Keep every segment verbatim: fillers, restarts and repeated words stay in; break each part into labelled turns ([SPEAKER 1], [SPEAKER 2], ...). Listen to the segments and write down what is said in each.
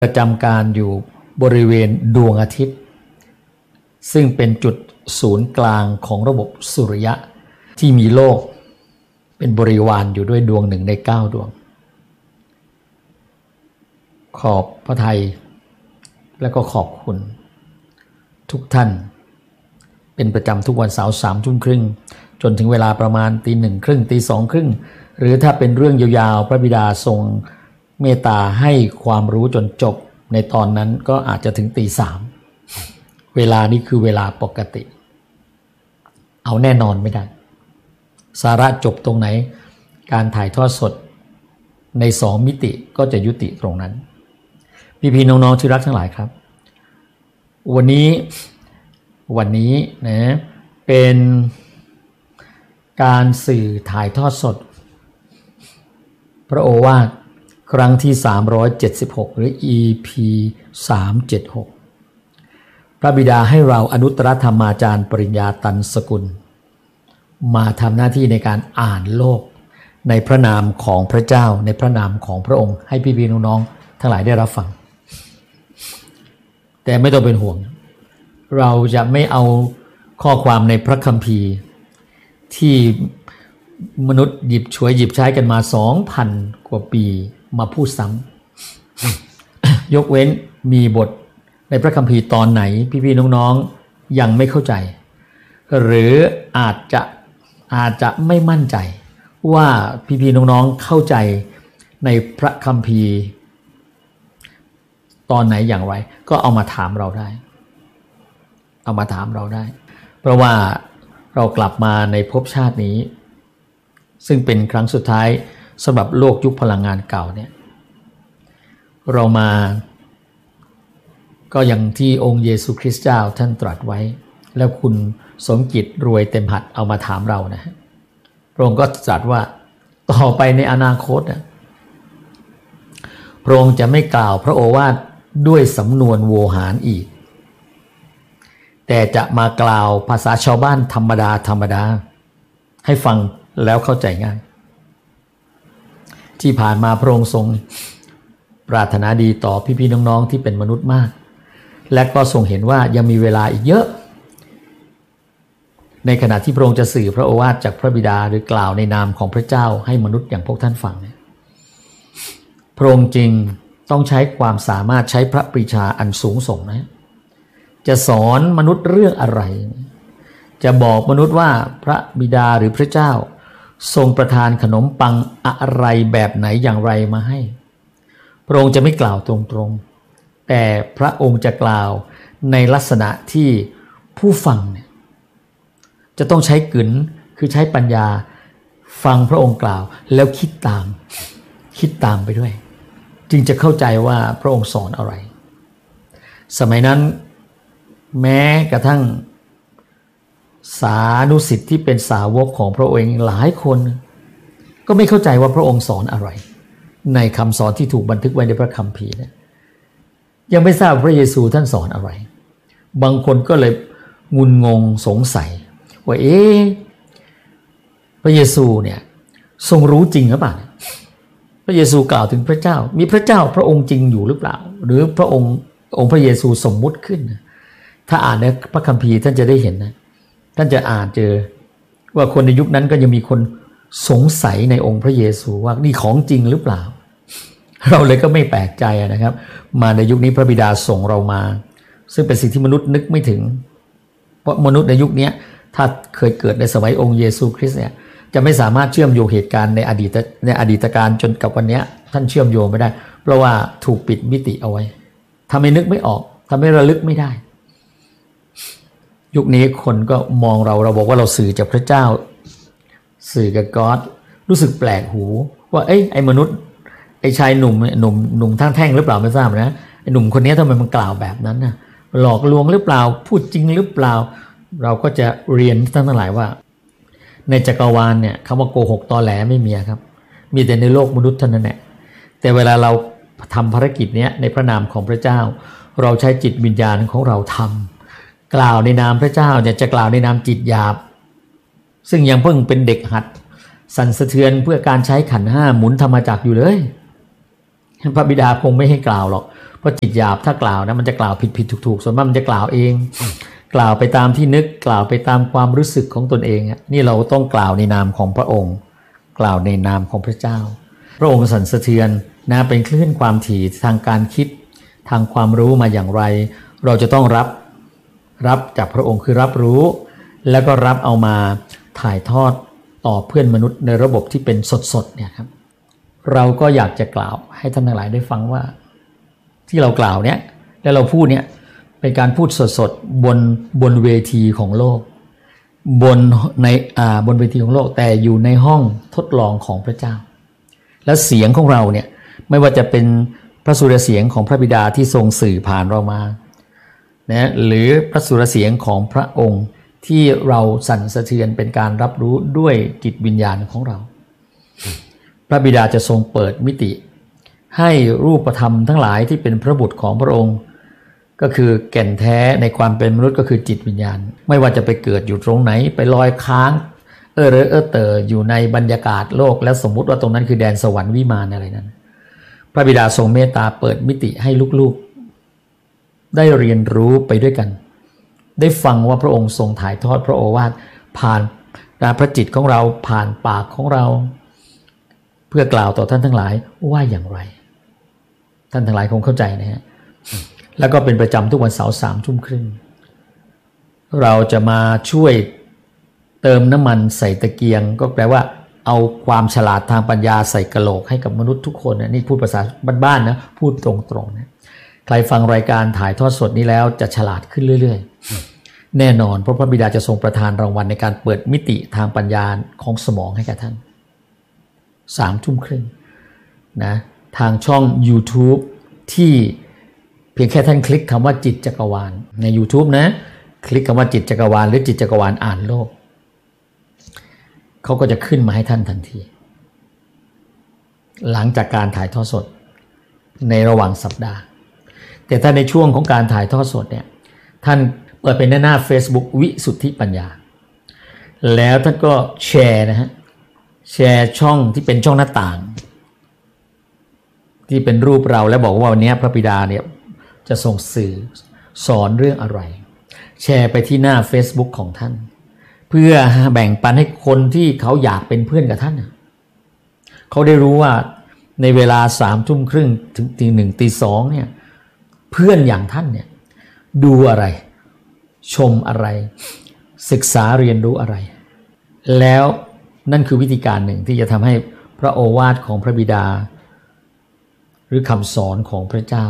[SPEAKER 1] ประจำการอยู่บริเวณดวงอาทิตย์ซึ่งเป็นจุดศูนย์กลางของระบบสุริยะที่มีโลกเป็นบริวารอยู่ด้วยดวงหนึ่งในเก้าดวงขอบพระทัยและก็ขอบคุณทุกท่านเป็นประจำทุกวันเสาร์สามทุ่มครึ่งจนถึงเวลาประมาณตีหนึ่งครึ่งตีสองครึ่งหรือถ้าเป็นเรื่องยาวๆพระบิดาทรงเมตตาให้ความรู้จนจบในตอนนั้นก็อาจจะถึงตีสามเวลานี้คือเวลาปกติเอาแน่นอนไม่ได้สาระจบตรงไหนการถ่ายทอดสดในสองมิติก็จะยุติตรงนั้นพี่ๆน้องๆที่รักทั้งหลายครับวันนี้วันนี้นะเป็นการสื่อถ่ายทอดสดพระโอวาทครั้งที่สามร้อยเจ็ดสิบหกหรือ อี พี สามร้อยเจ็ดสิบหกพระบิดาให้เราอนุตตรธรรมาจารย์ปริญญาตันสกุลมาทำหน้าที่ในการอ่านโลกในพระนามของพระเจ้าในพระนามของพระองค์ให้พี่ๆน้องๆทั้งหลายได้รับฟังแต่ไม่ต้องเป็นห่วงเราจะไม่เอาข้อความในพระคัมภีร์ที่มนุษย์หยิบฉวยหยิบใช้กันมา สองพัน กว่าปีมาพูดซ้ำ ยกเว้นมีบทในพระคัมภีร์ตอนไหนพี่ๆน้องๆยังไม่เข้าใจหรืออาจจะอาจจะไม่มั่นใจว่าพี่ๆน้องๆเข้าใจในพระคัมภีร์ตอนไหนอย่างไรก็เอามาถามเราได้เอามาถามเราได้เพราะว่าเรากลับมาในภพชาตินี้ซึ่งเป็นครั้งสุดท้ายสำหรับโลกยุคพลังงานเก่าเนี่ยเรามาก็อย่างที่องค์เยซูคริสต์เจ้าท่านตรัสไว้แล้วคุณสมจิตรวยเต็มหัดเอามาถามเรานะพระองค์ก็ตรัสว่าต่อไปในอนาคตนะพระองค์จะไม่กล่าวพระโอวาทด้วยสำนวนโวหารอีกแต่จะมากล่าวภาษาชาวบ้านธรรมดาธรรมดาให้ฟังแล้วเข้าใจง่ายที่ผ่านมาพระองค์ทรงปรารถนาดีต่อพี่ๆน้องๆที่เป็นมนุษย์มากและก็ทรงเห็นว่ายังมีเวลาอีกเยอะในขณะที่พระองค์จะสื่อพระโอวาทจากพระบิดาหรือกล่าวในนามของพระเจ้าให้มนุษย์อย่างพวกท่านฟังเนี่ยพระองค์จึงต้องใช้ความสามารถใช้พระปรีชาอันสูงส่งนะจะสอนมนุษย์เรื่องอะไรจะบอกมนุษย์ว่าพระบิดาหรือพระเจ้าทรงประทานขนมปังอะไรแบบไหนอย่างไรมาให้พระองค์จะไม่กล่าวตรงๆแต่พระองค์จะกล่าวในลักษณะที่ผู้ฟังเนี่ยจะต้องใช้กึ๋นคือใช้ปัญญาฟังพระองค์กล่าวแล้วคิดตามคิดตามไปด้วยจึงจะเข้าใจว่าพระองค์สอนอะไรสมัยนั้นแม้กระทั่งสานุสิทธิ์ที่เป็นสาวกของพระองค์หลายคนก็ไม่เข้าใจว่าพระองค์สอนอะไรในคำสอนที่ถูกบันทึกไว้ในพระคัมภีร์เนี่ยยังไม่ทราบพระเยซูท่านสอนอะไรบางคนก็เลยงุนงงสงสัยว่าเอ๊ะพระเยซูเนี่ยทรงรู้จริงหรือเปล่าพระเยซูกล่าวถึงพระเจ้ามีพระเจ้าพระองค์จริงอยู่หรือเปล่าหรือพระองค์องค์พระเยซูสมมุติขึ้นถ้าอ่านในพระคัมภีร์ท่านจะได้เห็นนะท่านจะอ่านเจอว่าคนในยุคนั้นก็ยังมีคนสงสัยในองค์พระเยซูว่านี่ของจริงหรือเปล่าเราเลยก็ไม่แปลกใจนะครับมาในยุคนี้พระบิดาส่งเรามาซึ่งเป็นสิ่งที่มนุษย์นึกไม่ถึงเพราะมนุษย์ในยุคนี้ถ้าเคยเกิดในสมัยองค์เยซูคริสต์เนี่ยจะไม่สามารถเชื่อมโยงเหตุการณ์ในอดีตในอดีตการจนกับวันนี้ท่านเชื่อมโยงไม่ได้เพราะว่าถูกปิดมิติเอาไว้ทำให้นึกไม่ออกทำให้ระลึกไม่ได้ยุคนี้คนก็มองเราเราบอกว่าเราสื่อจากพระเจ้าสื่อกับก็อดรู้สึกแปลกหูว่าเอ้ยไอ้มนุษย์ไอ้ชายหนุ่มหนุ่มหนุ่มท่างแท่งหรือเปล่าไม่ทราบนะไอ้หนุ่มคนนี้ทำไมมันกล่าวแบบนั้นนะหลอกลวงหรือเปล่าพูดจริงหรือเปล่าเราก็จะเรียนท่านทั้งหลายว่าในจักรวาลเนี่ยคำว่าโกหกตอแหลไม่มีครับมีแต่ในโลกมนุษย์เท่านั้นแหละแต่เวลาเราทำภารกิจนี้ในพระนามของพระเจ้าเราใช้จิตวิญญาณของเราทำกล่าวในนามพระเจ้าเนี่ยจะกล่าวในนามจิตหยาบซึ่งยังเพิ่งเป็นเด็กหัดสั่นสะเทือนเพื่อการใช้ขันธ์ห้าหมุนธรรมจักรอยู่เลยพระบิดาคงไม่ให้กล่าวหรอกเพราะจิตหยาบถ้ากล่าวนะมันจะกล่าวผิดผิดถูกถูกส่วนมากมันจะกล่าวเองกล่าวไปตามที่นึกกล่าวไปตามความรู้สึกของตนเองนี่เราต้องกล่าวในนามของพระองค์กล่าวในนามของพระเจ้าพระองค์สั่นสะเทือนนะเป็นคลื่นความถี่ทางการคิดทางความรู้มาอย่างไรเราจะต้องรับรับจากพระองค์คือรับรู้แล้วก็รับเอามาถ่ายทอดต่อเพื่อนมนุษย์ในระบบที่เป็นสดๆเนี่ยครับเราก็อยากจะกล่าวให้ท่านทั้งหลายได้ฟังว่าที่เรากล่าวเนี่ยและเราพูดเนี่ยเป็นการพูดสดๆบนบนเวทีของโลกบนในอ่าบนเวทีของโลกแต่อยู่ในห้องทดลองของพระเจ้าและเสียงของเราเนี่ยไม่ว่าจะเป็นพระสุรเสียงของพระบิดาที่ทรงสื่อผ่านเรามานะหรือพระสุรเสียงของพระองค์ที่เราสั่นสะเทือนเป็นการรับรู้ด้วยจิตวิญญาณของเราพระบิดาจะทรงเปิดมิติให้รูปธรรมทั้งหลายที่เป็นพระบุตรของพระองค์ก็คือแก่นแท้ในความเป็นมนุษย์ก็คือจิตวิญญาณไม่ว่าจะไปเกิดอยู่ตรงไหนไปลอยค้างเออเรอเออเตออยู่ในบรรยากาศโลกและสมมุติว่าตรงนั้นคือแดนสวรรค์วิมานอะไรนั้นพระบิดาทรงเมตตาเปิดมิติให้ลูกๆได้เรียนรู้ไปด้วยกันได้ฟังว่าพระองค์ทรงถ่ายทอดพระโอวาทผ่านพระจิตของเราผ่านปากของเราเพื่อกล่าวต่อท่านทั้งหลายว่าอย่างไรท่านทั้งหลายคงเข้าใจนะฮะแล้วก็เป็นประจำทุกวันเสาร์สามทุ่มครึ่งเราจะมาช่วยเติมน้ำมันใส่ตะเกียงก็แปลว่าเอาความฉลาดทางปัญญาใส่กะโหลกให้กับมนุษย์ทุกคนนะนี่พูดภาษาบ้านๆนะพูดตรงๆนะใครฟังรายการถ่ายทอดสดนี้แล้วจะฉลาดขึ้นเรื่อยๆแน่นอนเพราะพระบิดาจะทรงประทานรางวัลในการเปิดมิติทางปัญญาของสมองให้กับท่านสามทุ่มครึ่งนะทางช่อง YouTube ที่เพียงแค่ท่านคลิกคำว่าจิตจักรวาลใน YouTube นะคลิกคำว่าจิตจักรวาลหรือจิตจักรวาลอ่านโลกเขาก็จะขึ้นมาให้ท่านทันทีหลังจากการถ่ายทอดสดในระหว่างสัปดาห์แต่ถ้าในช่วงของการถ่ายทอดสดเนี่ยท่านเปิดเป็นหน้า Facebook วิสุทธิปัญญาแล้วท่านก็แชร์นะฮะแชร์ช่องที่เป็นช่องหน้าต่างที่เป็นรูปเราแล้วบอกว่าวันนี้พระบิดาเนี่ยจะส่งสื่อสอนเรื่องอะไรแชร์ไปที่หน้า Facebook ของท่านเพื่อแบ่งปันให้คนที่เขาอยากเป็นเพื่อนกับท่านเขาได้รู้ว่าในเวลาสามทุ่มครึ่งถึงตีหนึ่งตีสองเนี่ยเพื่อนอย่างท่านเนี่ยดูอะไรชมอะไรศึกษาเรียนรู้อะไรแล้วนั่นคือวิธีการหนึ่งที่จะทำให้พระโอวาทของพระบิดาหรือคำสอนของพระเจ้า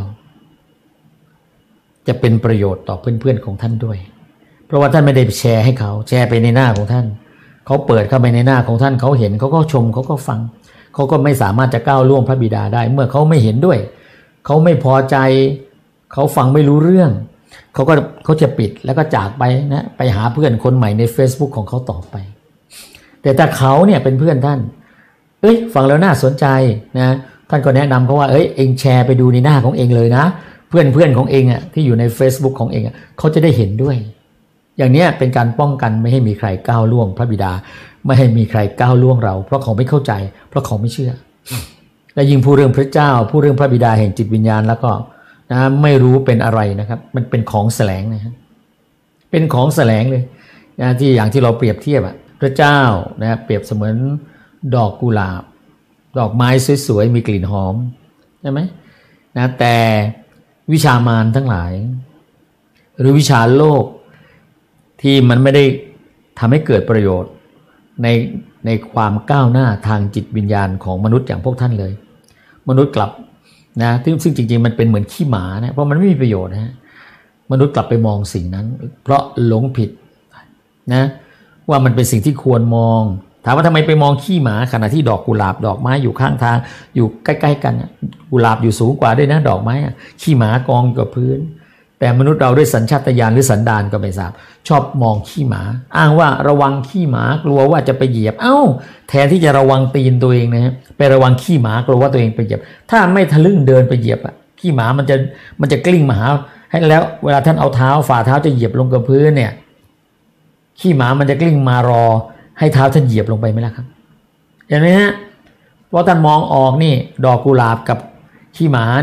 [SPEAKER 1] จะเป็นประโยชน์ต่อเพื่อนๆของท่านด้วยเพราะว่าท่านไม่ได้แชร์ให้เขาแชร์ไปในหน้าของท่านเขาเปิดเข้าไปในหน้าของท่านเขาเห็นเขาก็ชมเขาก็ฟังเขาก็ไม่สามารถจะก้าวล่วงพระบิดาได้เมื่อเขาไม่เห็นด้วยเขาไม่พอใจเขาฟังไม่รู้เรื่องเขาก็เขาจะปิดแล้วก็จากไปนะไปหาเพื่อนคนใหม่ใน Facebook ของเขาต่อไปแต่ถ้าเขาเนี่ยเป็นเพื่อนท่านเอ้ยฟังแล้วน่าสนใจนะท่านก็แนะนำเขาว่าเอ้ยเองแชร์ไปดูในหน้าของเองเลยนะเพื่อนเพื่อนของเองอ่ะที่อยู่ใน Facebook ของเองอ่ะเขาจะได้เห็นด้วยอย่างนี้เป็นการป้องกันไม่ให้มีใครก้าวล่วงพระบิดาไม่ให้มีใครก้าวล่วงเราเพราะเขาไม่เข้าใจเพราะเขาไม่เชื่อและยิ่งพูดเรื่องพระเจ้าพูดเรื่องพระบิดาแห่งจิตวิญญาณแล้วก็นะไม่รู้เป็นอะไรนะครับมันเป็นของแสลงนะครับเป็นของแสลงเลยนะที่อย่างที่เราเปรียบเทียบอ่ะพระเจ้านะเปรียบเสมือนดอกกุหลาบดอกไม้สวยๆมีกลิ่นหอมใช่ไหมนะแต่วิชามารทั้งหลายหรือวิชาโลกที่มันไม่ได้ทำให้เกิดประโยชน์ในในความก้าวหน้าทางจิตวิญญาณของมนุษย์อย่างพวกท่านเลยมนุษย์กลับนะซึ่งซึ่งจริงๆมันเป็นเหมือนขี้หมานะเพราะมันไม่มีประโยชน์นะมนุษย์กลับไปมองสิ่งนั้นเพราะหลงผิดนะว่ามันเป็นสิ่งที่ควรมองถามว่าทำไมไปมองขี้หมาขณะที่ดอกกุหลาบดอกไม้อยู่ข้างทางอยู่ใกล้ๆกันกุหลาบอยู่สูงกว่าด้วยนะดอกไม้ขี้หมากองอยู่กับพื้นแต่มนุษย์เราด้วยสัญชาตญาณหรือสันดานก็ไม่ทราบชอบมองขี้หมาอ้างว่าระวังขี้หมากลัวว่าจะไปเหยียบเอ้าแทนที่จะระวังตีนตัวเองนะฮะไประวังขี้หมากลัวว่าตัวเองไปเหยียบถ้าไม่ทะลึ่งเดินไปเหยียบอ่ะขี้หมามันจะมันจะกลิ้งมาหาให้แล้วเวลาท่านเอาเท้าฝ่าเท้าจะเหยียบลงกับพื้นเนี่ยขี้หมามันจะกลิ้งมารอให้เท้าท่านเหยียบลงไปไหมล่ะครับเห็นไหมฮะเพราะท่านมองออกนี่ดอกกุหลาบกับขี้หมาเนี่ย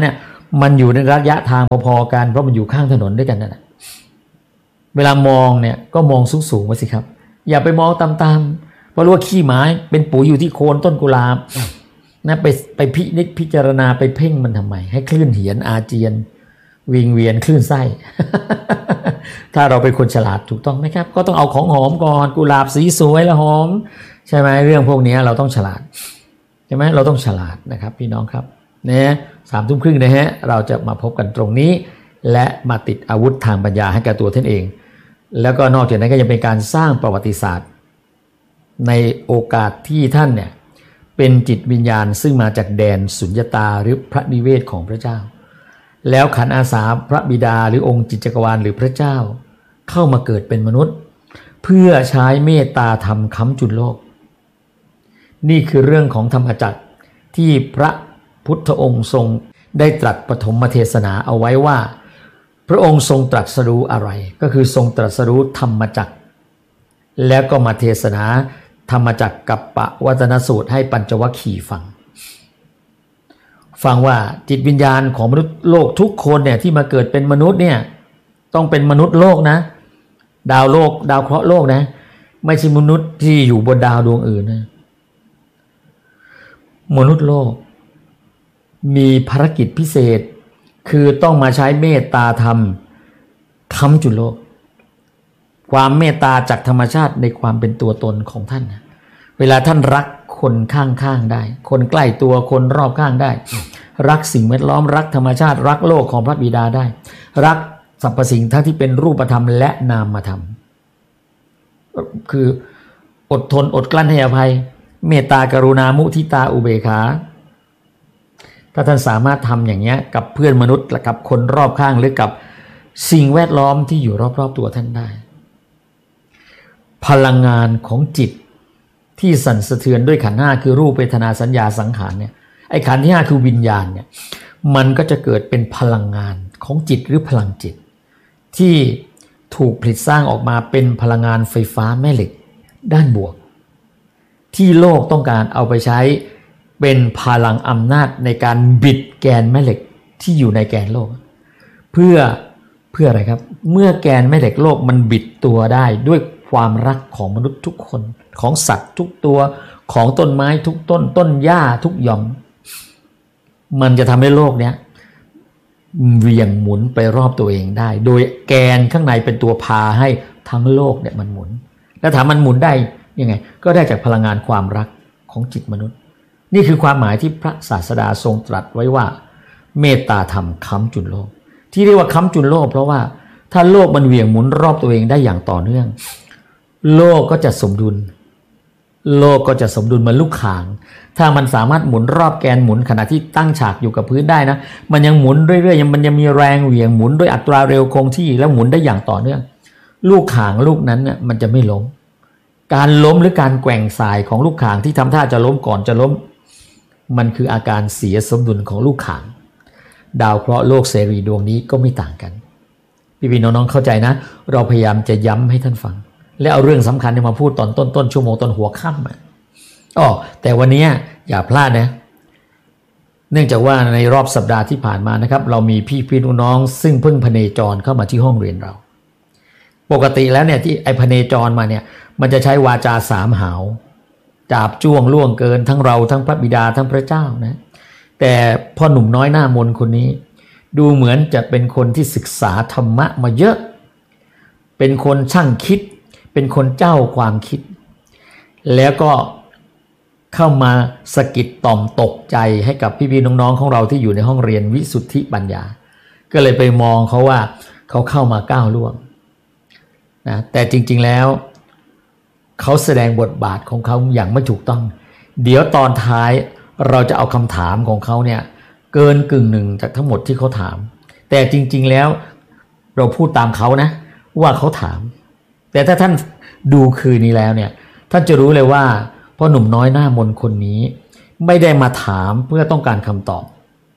[SPEAKER 1] มันอยู่ในระยะทางพอๆกันเพราะมันอยู่ข้างถนนด้วยกันนั่นแหละเวลามองเนี่ยก็มองสูงๆไว้สิครับอย่าไปมองต่ำๆเพราะรู้ว่าขี้หมาเป็นปุ๋ยอยู่ที่โคนต้นกุหลาบนะไปไปพินิจพิจารณาไปเพ่งมันทำไมให้คลื่นเหียนอาเจียนวิงเวียนคลื่นไส้ ถ้าเราเป็นคนฉลาดถูกต้องไหมครับก็ต้องเอาของหอมก่อนกุหลาบสีสวยและหอมใช่ไหมเรื่องพวกนี้เราต้องฉลาดใช่ไหมเราต้องฉลาดนะครับพี่น้องครับนะสามทุ่มครึ่งนะฮะเราจะมาพบกันตรงนี้และมาติดอาวุธทางปัญญาให้กับตัวท่านเองแล้วก็นอกจากนั้นก็ยังเป็นการสร้างประวัติศาสตร์ในโอกาสที่ท่านเนี่ยเป็นจิตวิญญาณซึ่งมาจากแดนสุญญตาหรือพระนิเวศของพระเจ้าแล้วขันอาสาพระบิดาหรือองค์จิตจักรวาลหรือพระเจ้าเข้ามาเกิดเป็นมนุษย์เพื่อใช้เมตตาธรรมค้ำจุนโลกนี่คือเรื่องของธรรมจักรที่พระพุทธองค์ทรงได้ตรัสปฐมเทศนาเอาไว้ว่าพระองค์ทรงตรัสรู้อะไรก็คือทรงตรัสรู้ธรรมจักรแล้วก็มาเทศนาธรรมจักรกับปวัตนสูตรให้ปัญจวัคคีย์ฟังฟังว่าจิตวิญญาณของมนุษย์โลกทุกคนเนี่ยที่มาเกิดเป็นมนุษย์เนี่ยต้องเป็นมนุษย์โลกนะดาวโลกดาวเคราะห์โลกนะไม่ใช่มนุษย์ที่อยู่บนดาวดวงอื่นนะมนุษย์โลกมีภารกิจพิเศษคือต้องมาใช้เมตตาธรรมค้ำจุนโลกความเมตตาจากธรรมชาติในความเป็นตัวตนของท่านนะเวลาท่านรักคนข้างๆได้คนใกล้ตัวคนรอบข้างได้รักสิ่งแวดล้อมรักธรรมชาติรักโลกของพระบิดาได้รักสรรพสิ่งทั้งที่เป็นรูปธรรมและนามธรรมคืออดทนอดกลั้นให้อภัยเมตตากรุณามุทิตาอุเบกขาถ้าท่านสามารถทำอย่างนี้กับเพื่อนมนุษย์และกับคนรอบข้างหรือกับสิ่งแวดล้อมที่อยู่รอบๆตัวท่านได้พลังงานของจิตที่สั่นสะเทือนด้วยขันธ์ห้าคือรูปเวทนาสัญญาสังขารเนี่ยไอ้ขันธ์ที่ห้าคือวิญญาณเนี่ยมันก็จะเกิดเป็นพลังงานของจิตหรือพลังจิตที่ถูกผลิตสร้างออกมาเป็นพลังงานไฟฟ้าแม่เหล็กด้านบวกที่โลกต้องการเอาไปใช้เป็นพลังอำนาจในการบิดแกนแม่เหล็กที่อยู่ในแกนโลกเพื่อเพื่ออะไรครับเมื่อแกนแม่เหล็กโลกมันบิดตัวได้ด้วยความรักของมนุษย์ทุกคนของสัตว์ทุกตัวของต้นไม้ทุกต้นต้นหญ้าทุกหย่อมมันจะทำให้โลกเนี้ยเวียงหมุนไปรอบตัวเองได้โดยแกนข้างในเป็นตัวพาให้ทั้งโลกเนี่ยมันหมุนแล้วถามมันหมุนได้ยังไงก็ได้จากพลังงานความรักของจิตมนุษย์นี่คือความหมายที่พระศาสดาทรงตรัสไว้ว่าเมตตาธรรมค้ำจุนโลกที่เรียกว่าค้ำจุนโลกเพราะว่าถ้าโลกมันเหวี่ยงหมุนรอบตัวเองได้อย่างต่อเนื่องโลกก็จะสมดุลโลกก็จะสมดุลเหมือนลูกข่างถ้ามันสามารถหมุนรอบแกนหมุนขณะที่ตั้งฉากอยู่กับพื้นได้นะมันยังหมุนเรื่อยๆยังมันยังมีแรงเหวี่ยงหมุนด้วยอัตราเร็วคงที่แล้วหมุนได้อย่างต่อเนื่องลูกข่างลูกนั้นเนี่ยมันจะไม่ล้มการล้มหรือการแกว่งสายของลูกข่างที่ทำท่าจะล้มก่อนจะล้มมันคืออาการเสียสมดุลของลูกข่างดาวเคราะห์โลกเสรีดวงนี้ก็ไม่ต่างกันพี่ๆน้องๆเข้าใจนะเราพยายามจะย้ำให้ท่านฟังและเอาเรื่องสำคัญมาพูดตอนต้นต้นชั่วโมงตอนหัวค่ำอ่ะอ๋อแต่วันนี้อย่าพลาดนะเนื่องจากว่าในรอบสัปดาห์ที่ผ่านมานะครับเรามีพี่พี่น้องซึ่งเพิ่งพเนจรเข้ามาที่ห้องเรียนเราปกติแล้วเนี่ยที่ไอ้พเนจรมาเนี่ยมันจะใช้วาจาสามหาวจาบจ้วงล่วงเกินทั้งเราทั้งพระบิดาทั้งพระเจ้านะแต่พ่อหนุ่มน้อยหน้ามนคนนี้ดูเหมือนจะเป็นคนที่ศึกษาธรรมะมาเยอะเป็นคนช่างคิดเป็นคนเจ้าความคิดแล้วก็เข้ามาสะกิดต่อมตกใจให้กับพี่ๆน้องๆของเราที่อยู่ในห้องเรียนวิสุทธิปัญญาก็เลยไปมองเขาว่าเขาเข้ามาก้าวล่วงนะแต่จริงๆแล้วเขาแสดงบทบาทของเขาอย่างไม่ถูกต้องเดี๋ยวตอนท้ายเราจะเอาคำถามของเขาเนี่ยเกินกึ่งหนึ่งจากทั้งหมดที่เขาถามแต่จริงๆแล้วเราพูดตามเขานะว่าเขาถามแต่ถ้าท่านดูคืนนี้แล้วเนี่ยท่านจะรู้เลยว่าพ่อหนุ่มน้อยหน้ามนคนนี้ไม่ได้มาถามเพื่อต้องการคำตอบ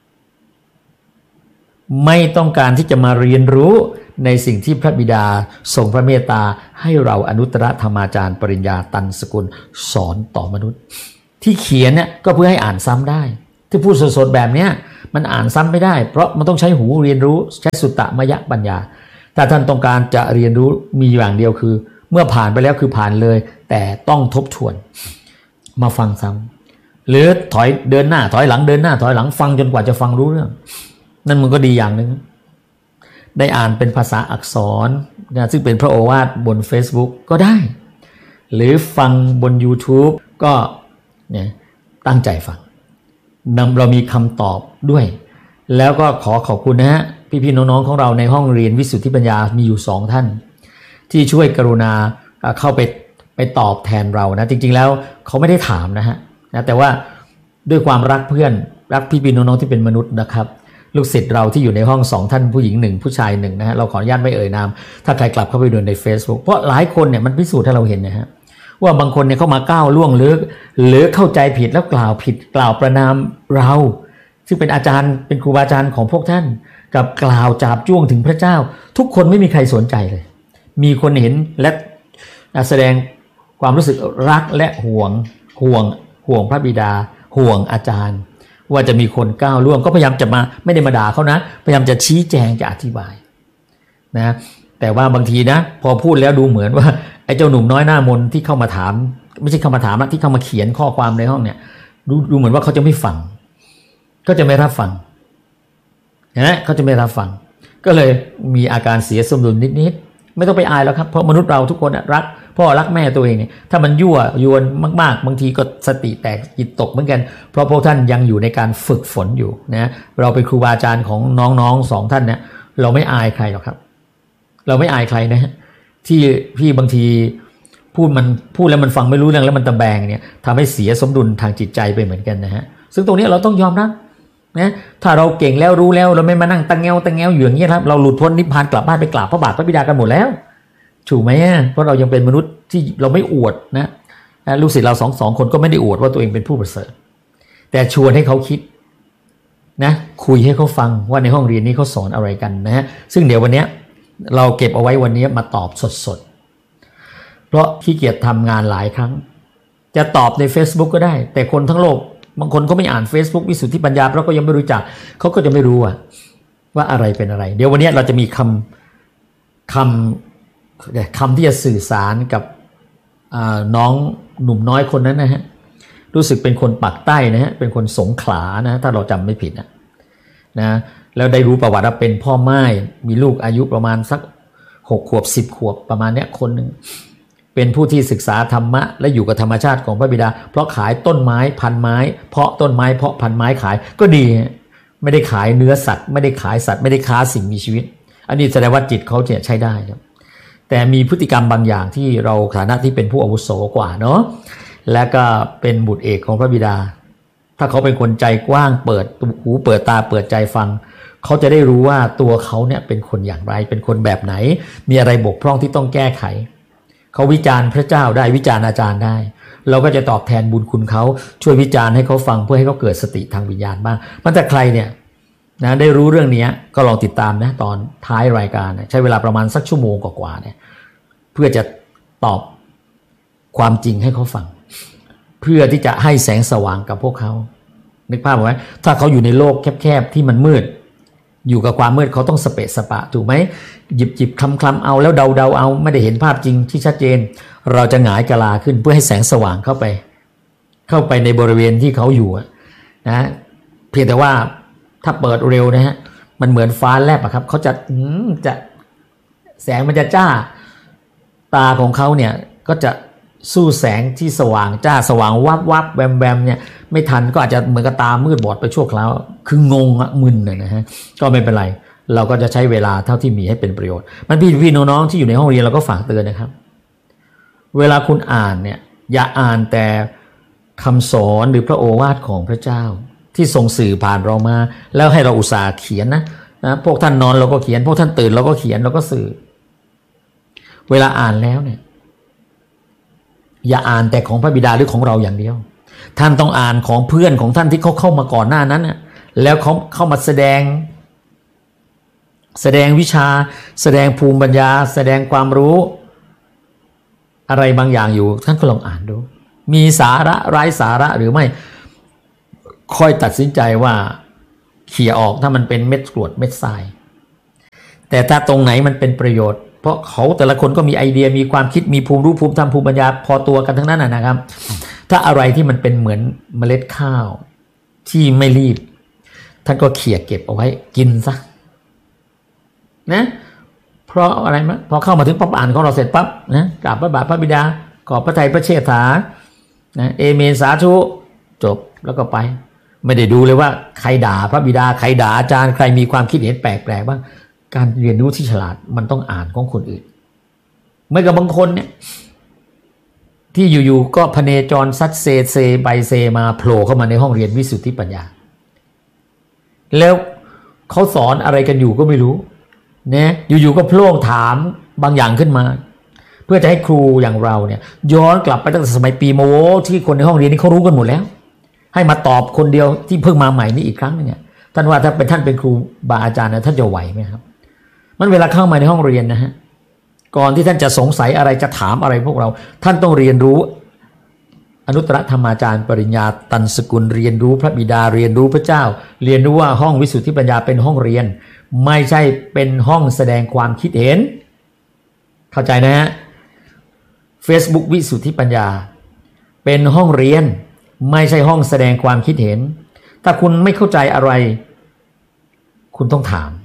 [SPEAKER 1] ไม่ต้องการที่จะมาเรียนรู้ในสิ่งที่พระบิดาทรงพระเมตตาให้เราอนุตตรธรรมาจารย์ปริญญาตันสกุลสอนต่อมนุษย์ที่เขียนเนี่ยก็เพื่อให้อ่านซ้ำได้ที่พูดสดๆแบบเนี้ยมันอ่านซ้ำไม่ได้เพราะมันต้องใช้หูเรียนรู้ใช้สุตตมยปัญญาถ้าท่านต้องการจะเรียนรู้มีอย่างเดียวคือเมื่อผ่านไปแล้วคือผ่านเลยแต่ต้องทบทวนมาฟังซ้ำหรือถอยเดินหน้าถอยหลังเดินหน้าถอยหลังฟังจนกว่าจะฟังรู้เรื่องนั่นมันก็ดีอย่างนึงได้อ่านเป็นภาษาอักษรนะซึ่งเป็นพระโอวาทบน Facebook ก็ได้หรือฟังบน YouTube ก็เนี่ยตั้งใจฟังนำเรามีคำตอบด้วยแล้วก็ขอขอบคุณนะฮะพี่ๆน้องๆของเราในห้องเรียนวิสุทธิปัญญามีอยู่สองท่านที่ช่วยกรุณาเข้าไปไปตอบแทนเรานะจริงๆแล้วเขาไม่ได้ถามนะฮะนะแต่ว่าด้วยความรักเพื่อนรักพี่ๆน้องๆที่เป็นมนุษย์นะครับลูกศิษย์เราที่อยู่ในห้องสองท่านผู้หญิงหนึ่งผู้ชายหนึ่งนะฮะเราขออนุญาตไม่เอ่ยนามถ้าใครกลับเข้าไปดูใน Facebook เพราะหลายคนเนี่ยมันพิสูจน์ให้เราเห็นนะฮะว่าบางคนเนี่ยเข้ามาก้าวล่วงหรือหรือเข้าใจผิดแล้วกล่าวผิดกล่าวประณามเราซึ่งเป็นอาจารย์เป็นครูบาอาจารย์ของพวกท่านกับกล่าวจาบจ้วงถึงพระเจ้าทุกคนไม่มีใครสนใจเลยมีคนเห็นและแสดงความรู้สึกรักและห่วงห่วงห่วงพระบิดาห่วงอาจารย์ว่าจะมีคนก้าวล่วงก็พยายามจะมาไม่ได้มาด่าเขานะพยายามจะชี้แจงจะอธิบายนะแต่ว่าบางทีนะพอพูดแล้วดูเหมือนว่าไอ้เจ้าหนุ่มน้อยหน้ามนที่เข้ามาถามไม่ใช่เข้ามาถามนะที่เข้ามาเขียนข้อความในห้องเนี่ยดูดูเหมือนว่าเขาจะไม่ฟังก็จะไม่รับฟังนะเขาจะไม่รับฟังก็เลยมีอาการเสียสมดุลนิดๆไม่ต้องไปอายแล้วครับเพราะมนุษย์เราทุกคนรักพ่อรักแม่ตัวเองเนี่ยถ้ามันยั่วยวนมากๆบางทีก็สติแตกจิตตกเหมือนกันเพราะพวกท่านยังอยู่ในการฝึกฝนอยู่นะเราเป็นครูบาอาจารย์ของน้องๆสองท่านเนี่ยเราไม่อายใครหรอกครับเราไม่อายใครนะฮะที่พี่บางทีพูดมันพูดแล้วมันฟังไม่รู้เรื่องแล้วมันตะแบงเนี่ยทำให้เสียสมดุลทางจิตใจไปเหมือนกันนะฮะซึ่งตรงนี้เราต้องยอมรับนะถ้าเราเก่งแล้วรู้แล้วเราไม่มานั่งตังเงวตังเงวอยู่อย่างนี้ครับเราหลุดพ้นนิพพานกลับบ้านไปกราบพระบาทพระบิดากันหมดแล้วถูกไหมเพราะเรายังเป็นมนุษย์ที่เราไม่อวดนะลูกศิษย์เราสองสองคนก็ไม่ได้อวดว่าตัวเองเป็นผู้ประเสริฐแต่ชวนให้เขาคิดนะคุยให้เขาฟังว่าในห้องเรียนนี้เขาสอนอะไรกันนะฮะซึ่งเดี๋ยววันนี้เราเก็บเอาไว้วันนี้มาตอบสดๆเพราะขี้เกียจทำงานหลายครั้งจะตอบใน Facebook ก็ได้แต่คนทั้งโลกบางคนก็ไม่อ่าน Facebook วิสุทธิปัญญาเพราะก็ยังไม่รู้จักเขาก็จะไม่รู้ว่าว่าอะไรเป็นอะไรเดี๋ยววันนี้เราจะมีคำคำคำที่จะสื่อสารกับน้องหนุ่มน้อยคนนั้นนะฮะรู้สึกเป็นคนปากใต้นะฮะเป็นคนสงขลานะถ้าเราจำไม่ผิดนะนะแล้วได้รู้ประวัติว่าเป็นพ่อไม้มีลูกอายุประมาณสักหกขวบสิบขวบประมาณเนี้ยคนหนึ่งเป็นผู้ที่ศึกษาธรรมะและอยู่กับธรรมชาติของพระบิดาเพราะขายต้นไม้พันไม้เพาะต้นไม้เพาะพันไม้ขายก็ดีไม่ได้ขายเนื้อสัตว์ไม่ได้ขายสัตว์ไม่ได้ค้าสิ่งมีชีวิตอันนี้แสดงว่าจิตเขาเนี่ยใช้ได้ครับแต่มีพฤติกรรมบางอย่างที่เราฐานะที่เป็นผู้อาวุโสกว่าเนาะและก็เป็นบุตรเอกของพระบิดาถ้าเขาเป็นคนใจกว้างเปิดหูเปิดตาเปิดใจฟังเขาจะได้รู้ว่าตัวเขาเนี่ยเป็นคนอย่างไรเป็นคนแบบไหนมีอะไรบกพร่องที่ต้องแก้ไขเขาวิจารณ์พระเจ้าได้วิจารณ์อาจารย์ได้เราก็จะตอบแทนบุญคุณเขาช่วยวิจารณ์ให้เขาฟังเพื่อให้เขาเกิดสติทางวิญญาณบ้างมันแต่ใครเนี่ยนะได้รู้เรื่องนี้ก็ลองติดตามนะตอนท้ายรายการใช้เวลาประมาณสักชั่วโมงกว่าๆเนี่ยเพื่อจะตอบความจริงให้เขาฟังเพื่อที่จะให้แสงสว่างกับพวกเขานึกภาพไว้ถ้าเขาอยู่ในโลกแคบๆที่มันมืดอยู่กับความมืดเขาต้องสเปะสปะถูกไหมหยิบหยิบคลำคลำเอาแล้วเดาเดาเอาไม่ได้เห็นภาพจริงที่ชัดเจนเราจะหงายกะลาขึ้นเพื่อให้แสงสว่างเข้าไปเข้าไปในบริเวณที่เขาอยู่นะเพียงแต่ว่าถ้าเปิดเร็วนะฮะมันเหมือนฟ้าแลบอะครับเขาจะจะแสงมันจะจ้าตาของเขาเนี่ยก็จะสู้แสงที่สว่างจ้าสว่างวับวับแวมแวมเนี่ยไม่ทันก็อาจจะเหมือนกับตามืดบอดไปชั่วคราวคืองงอะมึนนะฮะก็ไม่เป็นไรเราก็จะใช้เวลาเท่าที่มีให้เป็นประโยชน์มันพี่พี่น้องๆที่อยู่ในห้องเรียนเราก็ฝากเตือนนะครับเวลาคุณอ่านเนี่ยอย่าอ่านแต่คำสอนหรือพระโอวาทของพระเจ้าที่ทรงสื่อผ่านเรามาแล้วให้เราอุตส่าห์เขียนนะนะพวกท่านนอนเราก็เขียนพวกท่านตื่นเราก็เขียนเราก็สื่อเวลาอ่านแล้วเนี่ยอย่าอ่านแต่ของพระบิดาหรือของเราอย่างเดียวท่านต้องอ่านของเพื่อนของท่านที่เขาเข้ามาก่อนหน้านั้นน่ะแล้วเขาเข้ามาแสดงแสดงวิชาแสดงภูมิปัญญาแสดงความรู้อะไรบางอย่างอยู่ท่านก็ลองอ่านดูมีสาระไร้สาระหรือไม่ค่อยตัดสินใจว่าเขี่ยออกถ้ามันเป็นเม็ดกรวดเม็ดทรายแต่ถ้าตรงไหนมันเป็นประโยชน์เพราะเขาแต่ละคนก็มีไอเดียมีความคิดมีภูมิรู้ภูมิธรรมภูมิปัญญาพอตัวกันทั้งนั้นนะครับถ้าอะไรที่มันเป็นเหมือนเมล็ดข้าวที่ไม่รีบท่านก็เขี่ยเก็บเอาไว้กินซะนะเพราะอะไรมั้ยพอเข้ามาถึงปั๊บอ่านของเราเสร็จปั๊บนะกราบพระบาทพระบิดาขอบพระทัยพระเชษฐานะเอเมนสาธุจบแล้วก็ไปไม่ได้ดูเลยว่าใครด่าพระบิดาใครด่าอาจารย์ใครมีความคิดเห็นแปลกๆบ้างการเรียนรู้ที่ฉลาดมันต้องอ่านของคนอื่นเมื่อกับบางคนเนี่ยที่อยู่ๆก็พเนจรซัดเซเซไปเซมาโผล่เข้ามาในห้องเรียนวิสุทธิปัญญาแล้วเขาสอนอะไรกันอยู่ก็ไม่รู้นะอยู่ๆก็โผล่ถามบางอย่างขึ้นมาเพื่อจะให้ครูอย่างเราเนี่ยย้อนกลับไปตั้งแต่สมัยปีโมโหที่คนในห้องเรียนนี่เขารู้กันหมดแล้วให้มาตอบคนเดียวที่เพิ่งมาใหม่นี่อีกครั้งนึงเนี่ยท่านว่าถ้าเป็นท่านเป็นครูบาอาจารย์นะท่านจะไหวไหมครับมันเวลาเข้ามาในห้องเรียนนะฮะก่อนที่ท่านจะสงสัยอะไรจะถามอะไรพวกเราท่านต้องเรียนรู้อนุตตรธรรมาจารย์ปริญญาตันสกุลเรียนรู้พระบิดาเรียนรู้พระเจ้าเรียนรู้ว่าห้องวิสุทธิปัญญาเป็นห้องเรียนไม่ใช่เป็นห้องแสดงความคิดเห็นเข้าใจนะฮะ Facebook วิสุทธิปัญญาเป็นห้องเรียนไม่ใช่ห้องแสดงความคิดเห็นถ้าคุณไม่เข้าใจอะไรคุณต้องถาม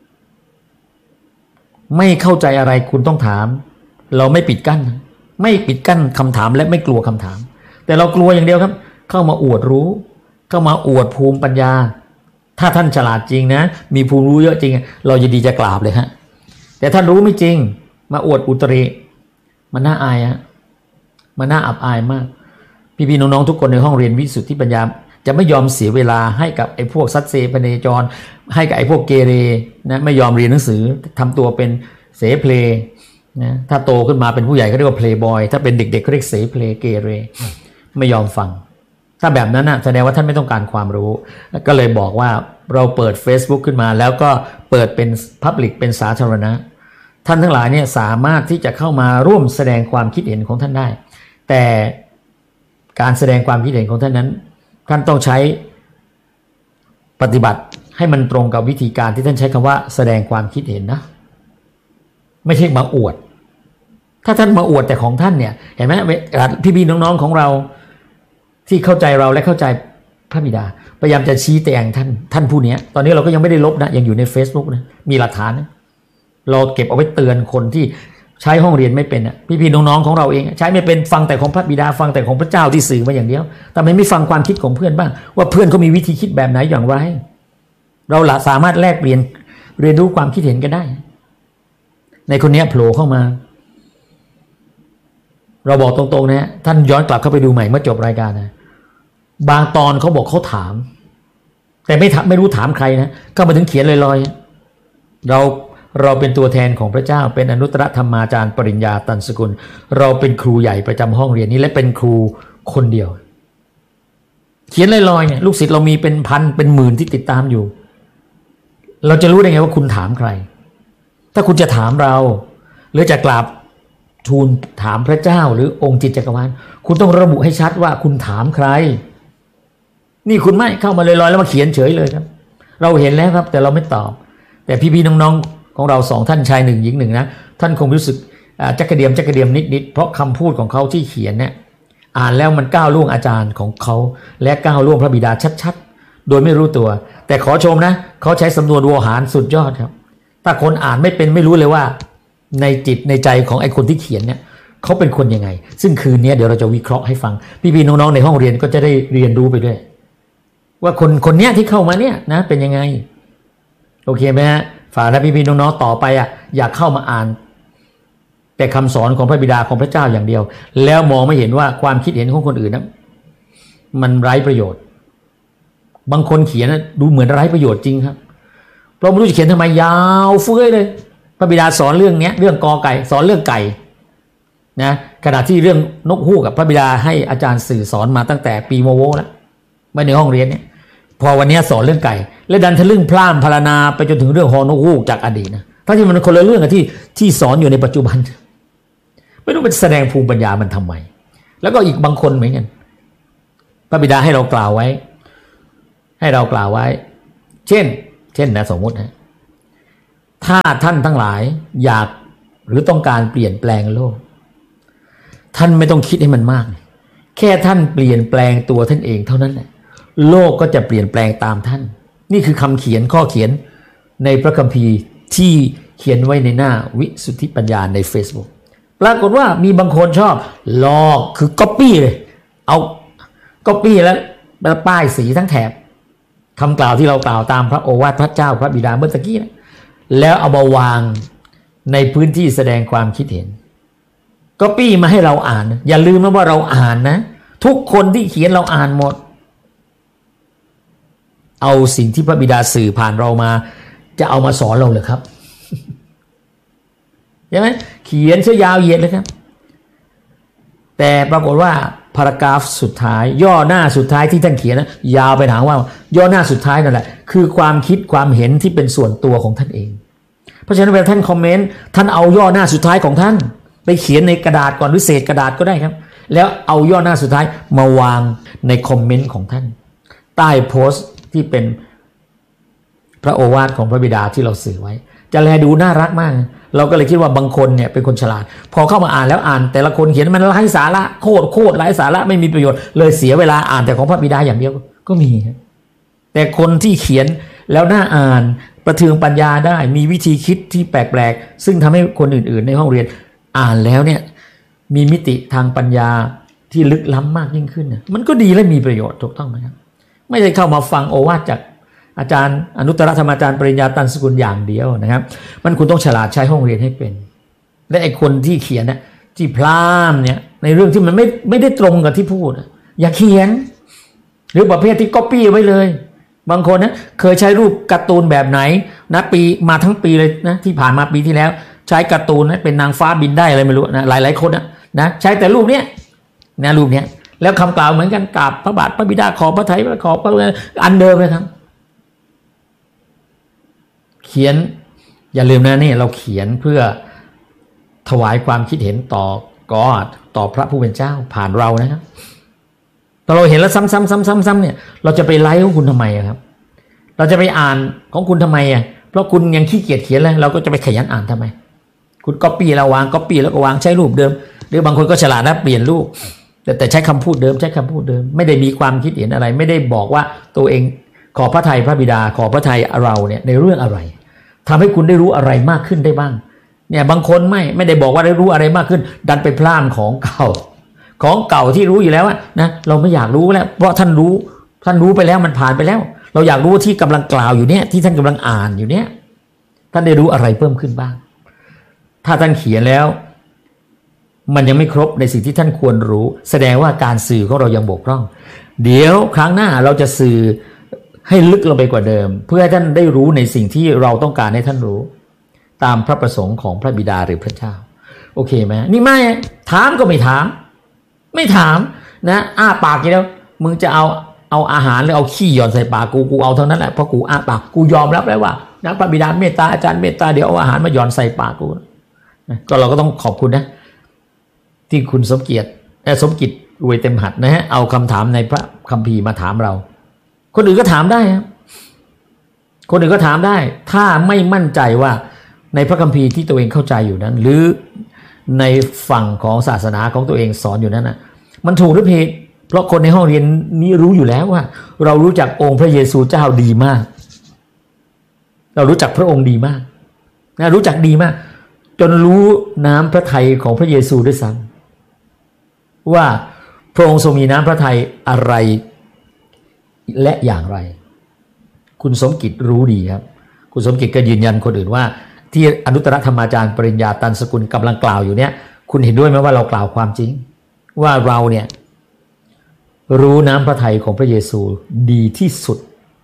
[SPEAKER 1] ไม่เข้าใจอะไรคุณต้องถามเราไม่ปิดกั้นไม่ปิดกั้นคำถามและไม่กลัวคำถามแต่เรากลัวอย่างเดียวครับเข้ามาอวดรู้เข้ามาอวดภูมิปัญญาถ้าท่านฉลาดจริงนะมีภูมิรู้เยอะจริงเราจะดีจะกราบเลยฮะแต่ท่านรู้ไม่จริงมาอวดอุตริมันน่าอายฮะมันน่าอับอายมากพี่ๆน้องๆทุกคนในห้องเรียนวิสุทธิปัญญาจะไม่ยอมเสียเวลาให้กับไอ้พวกซัดเซพเนจรให้กับไอ้พวกเกเรนะไม่ยอมเรียนหนังสือทำตัวเป็นเสเพลนะถ้าโตขึ้นมาเป็นผู้ใหญ่ก็เรียกว่าเพลย์บอยถ้าเป็นเด็กๆก็เรียกเสเพลเกเรไม่ยอมฟังถ้าแบบนั้นนะแสดงว่าท่านไม่ต้องการความรู้ก็เลยบอกว่าเราเปิด Facebook ขึ้นมาแล้วก็เปิดเป็น Public เป็นสาธารณะท่านทั้งหลายเนี่ยสามารถที่จะเข้ามาร่วมแสดงความคิดเห็นของท่านได้แต่การแสดงความคิดเห็นของท่านนั้นท่านต้องใช้ปฏิบัติให้มันตรงกับวิธีการที่ท่านใช้คำว่าแสดงความคิดเห็นนะไม่ใช่มาอวดถ้าท่านมาอวดแต่ของท่านเนี่ยเห็นไหมพี่ๆน้องๆของเราที่เข้าใจเราและเข้าใจพระบิดาพยายามจะชี้แจงท่านท่านผู้นี้ตอนนี้เราก็ยังไม่ได้ลบนะยังอยู่ใน Facebook นะมีหลักฐานนะเราเก็บเอาไว้เตือนคนที่ใช้ห้องเรียนไม่เป็นอ่ะพี่ๆน้องๆของเราเองใช้ไม่เป็นฟังแต่ของพระบิดาฟังแต่ของพระเจ้าที่สื่อมาอย่างเดียวแต่ไม่ไม่ฟังความคิดของเพื่อนบ้างว่าเพื่อนเขามีวิธีคิดแบบไหนอย่างไรเราละสามารถแลกเปลี่ยนเรียนรู้ความคิดเห็นกันได้ในคนนี้โผล่เข้ามาเราบอกตรงๆนะท่านย้อนกลับเข้าไปดูใหม่เมื่อจบรายการนะบางตอนเขาบอกเขาถามแต่ไม่ไม่รู้ถามใครนะเข้ามาถึงเขียนลอยๆเราเราเป็นตัวแทนของพระเจ้าเป็นอนุตตรธรรมาจารย์ปริญญาตันสกุลเราเป็นครูใหญ่ประจำห้องเรียนนี้และเป็นครูคนเดียวเขียนลอยๆเนี่ยลูกศิษย์เรามีเป็นพันเป็นหมื่นที่ติดตามอยู่เราจะรู้ได้ไงว่าคุณถามใครถ้าคุณจะถามเราหรือจะกราบทูลถามพระเจ้าหรือองค์จิตจักรวาลคุณต้องระบุให้ชัดว่าคุณถามใครนี่คุณไม่เข้ามาลอยๆแล้วมาเขียนเฉยเลยครับเราเห็นแล้วครับแต่เราไม่ตอบแต่พี่ๆน้องๆของเราสองท่านชายหนึ่งหญิงหนึ่งนะท่านคงรู้สึกจักกระเดียมจักกระเดียมนิดๆเพราะคำพูดของเขาที่เขียนเนี่ยอ่านแล้วมันก้าวล่วงอาจารย์ของเขาและก้าวล่วงพระบิดาชัดๆโดยไม่รู้ตัวแต่ขอชมนะเขาใช้สำนวนโวหารสุดยอดครับถ้าคนอ่านไม่เป็นไม่รู้เลยว่าในจิตในใจของไอ้คนที่เขียนเนี่ยเขาเป็นคนยังไงซึ่งคืนนี้เดี๋ยวเราจะวิเคราะห์ให้ฟังพี่ๆน้องๆในห้องเรียนก็จะได้เรียนรู้ไปด้วยว่าคนคนเนี้ยที่เข้ามาเนี่ยนะเป็นยังไงโอเคไหมฮะฝากนะพี่ๆน้องๆต่อไปอ่ะอยากเข้ามาอ่านแต่คำสอนของพระบิดาของพระเจ้าอย่างเดียวแล้วมองไม่เห็นว่าความคิดเห็นของคนอื่นนะมันไร้ประโยชน์บางคนเขียนนะดูเหมือนไร้ประโยชน์จริงครับเราไม่รู้จะเขียนทำไมยาวเฟ้ยเลยพระบิดาสอนเรื่องนี้เรื่องกอไก่สอนเรื่องไก่นะขณะที่เรื่องนกฮูกกับพระบิดาให้อาจารย์สื่อสอนมาตั้งแต่ปีโมโวแล้วไม่ในห้องเรียนเนี่ยพอวันนี้สอนเรื่องไก่และดันทะลึ่งพล่านพรรณนาไปจนถึงเรื่องฮอนกฮูกจากอดีตนะทั้งที่มันคนละเรื่องกับที่ที่สอนอยู่ในปัจจุบันไม่รู้เป็นแสดงภูมิปัญญามันทำไมแล้วก็อีกบางคนเหมือนกันพระบิดาให้เรากล่าวไว้ให้เรากล่าวไว้เช่นเช่นนะสมมตินะถ้าท่านทั้งหลายอยากหรือต้องการเปลี่ยนแปลงโลกท่านไม่ต้องคิดให้มันมากแค่ท่านเปลี่ยนแปลงตัวท่านเองเท่านั้นแหละโลกก็จะเปลี่ยนแปลงตามท่านนี่คือคำเขียนข้อเขียนในพระคัมภีร์ที่เขียนไว้ในหน้าวิสุทธิปัญญาใน Facebook ปรากฏว่ามีบางคนชอบลอกคือ copy เลยเอา copy แล้วป้ายสีทั้งแถบคำกล่าวที่เรากล่าวตามพระโอวาทพระเจ้าพระบิดาเมื่อตะกี้นะแล้วเอามาวางในพื้นที่แสดงความคิดเห็นก็ปี้มาให้เราอ่านอย่าลืมนะว่าเราอ่านนะทุกคนที่เขียนเราอ่านหมดเอาสิ่งที่พระบิดาสื่อผ่านเรามาจะเอามาสอนเราเหรอครับใช่ไหมเขียนเสียยาวเหยียดเลยครับแต่ปรากฏว่าพารากราฟสุดท้ายย่อหน้าสุดท้ายที่ท่านเขียนนะยาวไปถามว่าย่อหน้าสุดท้ายนั่นแหละคือความคิดความเห็นที่เป็นส่วนตัวของท่านเองเพราะฉะนั้นเวลาท่านคอมเมนต์ท่านเอาย่อหน้าสุดท้ายของท่านไปเขียนในกระดาษก่อนหรือเศษกระดาษก็ได้ครับแล้วเอาย่อหน้าสุดท้ายมาวางในคอมเมนต์ของท่านใต้โพสต์ที่เป็นพระโอวาทของพระบิดาที่เราสื่อไว้จะแลดูน่ารักมากเราก็เลยคิดว่าบางคนเนี่ยเป็นคนฉลาดพอเข้ามาอ่านแล้วอ่านแต่ละคนเขียนมันไร้สาระโคตรโคตรไร้สาระไม่มีประโยชน์เลยเสียเวลาอ่านแต่ของพระบิดาอย่างเดียวก็มีแต่คนที่เขียนแล้วน่าอ่านประเทืองปัญญาได้มีวิธีคิดที่แปลกๆซึ่งทำให้คนอื่นๆในห้องเรียนอ่านแล้วเนี่ยมีมิติทางปัญญาที่ลึกล้ำมากยิ่งขึ้นเนี่ยมันก็ดีและมีประโยชน์ถูกต้องไหมครับไม่ได้เข้ามาฟังโอวาทจากอาจารย์อนุตตรธรรมาจารย์ปริญญาตันสกุลอย่างเดียวนะครับมันคุณต้องฉลาดใช้ห้องเรียนให้เป็นและไอ้คนที่เขียนนะที่พลามเนี่ยในเรื่องที่มันไม่ไม่ได้ตรงกับที่พูดอย่าเขียนหรือประเภทที่ก๊อปปี้ไว้เลยบางคนนะเคยใช้รูปการ์ตูนแบบไหนนะปีมาทั้งปีเลยนะที่ผ่านมาปีที่แล้วใช้การ์ตูนนะเป็นนางฟ้าบินได้อะไรไม่รู้นะหลายๆคนนะนะใช้แต่รูปเนี้ยนะรูปเนี้ยแล้วคำกล่าวเหมือนกันกราบพระบาทพระบิดาขอพระทัยขอพระอันเดิมเลยครับเขียนอย่าลืมนะนี่เราเขียนเพื่อถวายความคิดเห็นต่อกอดต่อพระผู้เป็นเจ้าผ่านเรานะครับพอเราเห็นแล้วซ้ำๆๆๆเนี่ยเราจะไปไลค์ของคุณทำไมครับเราจะไปอ่านของคุณทำไมอ่ะเพราะคุณยังขี้เกียจเขียนเลยเราก็จะไปขยันอ่านทำไมคุณก๊อปปี้เราวางก๊อปปี้แล้วก็วางใช้รูปเดิมหรือบางคนก็ฉลาดนะเปลี่ยนรูปแต่แต่ใช้คำพูดเดิมใช้คำพูดเดิมไม่ได้มีความคิดเห็นอะไรไม่ได้บอกว่าตัวเองขอพระทัยพระบิดาขอพระทัยเราเนี่ยในเรื่องอะไรทำให้คุณได้รู้อะไรมากขึ้นได้บ้างเนี่ยบางคนไม่ไม่ได้บอกว่าได้รู้อะไรมากขึ้นดันไปพลาดของเก่าของเก่าที่รู้อยู่แล้วนะเราไม่อยากรู้แล้วเพราะท่านรู้ท่านรู้ไปแล้วมันผ่านไปแล้วเราอยากรู้ที่กำลังกล่าวอยู่เนี่ยที่ท่านกำลังอ่านอยู่เนี่ยท่านได้รู้อะไรเพิ่มขึ้นบ้างถ้าท่านเขียนแล้วมันยังไม่ครบในสิ่งที่ท่านควรรู้แสดงว่าการสื่อของเรายังบกพร่องเดี๋ยวครั้งหน้าเราจะสื่อให้ลึกลงไปกว่าเดิมเพื่อให้ท่านได้รู้ในสิ่งที่เราต้องการให้ท่านรู้ตามพระประสงค์ของพระบิดาหรือพระเจ้าโอเคไหมนี่ไม่ถามก็ไม่ถามไม่ถามนะอ้าปากอย่างเดียวมึงจะเอาเอาอาหารหรือเอาขี้หย่อนใส่ปากกูกูเอาเท่านั้นแหละเพราะกูอ้าปากกูยอมรับแล้วว่านะพระบิดาเมตตาอาจารย์เมตตาเดี๋ยวเอาอาหารมาหย่อนใส่ปากกูนะก็เราก็ต้องขอบคุณนะที่คุณสมเกียรติและสมกิจรวยเต็มหัดนะฮะเอาคำถามในพระคัมภีร์มาถามเราคนอื่นก็ถามได้ครับคนอื่นก็ถามได้ถ้าไม่มั่นใจว่าในพระคัมภีร์ที่ตัวเองเข้าใจอยู่นั้นหรือในฝั่งของศาสนาของตัวเองสอนอยู่นั้นนะมันถูกหรือผิดเพราะคนในห้องเรียนนี้รู้อยู่แล้วว่าเรารู้จักองค์พระเยซูเจ้าดีมากเรารู้จักพระองค์ดีมากนะรู้จักดีมากจนรู้น้ำพระทัยของพระเยซูด้วยซ้ำว่าพระองค์ทรงมีน้ำพระทัยอะไรและอย่างไรคุณสมกิจรู้ดีครับคุณสมกิจก็ยืนยันคนอื่นว่าที่อนุตตรธรรมาจารย์ปริญญาตันสกุลกำลังกล่าวอยู่เนี่ยคุณเห็นด้วยไหมว่าเรากล่าวความจริงว่าเราเนี่ยรู้น้ำพระทัยของพระเยซูดีที่สุด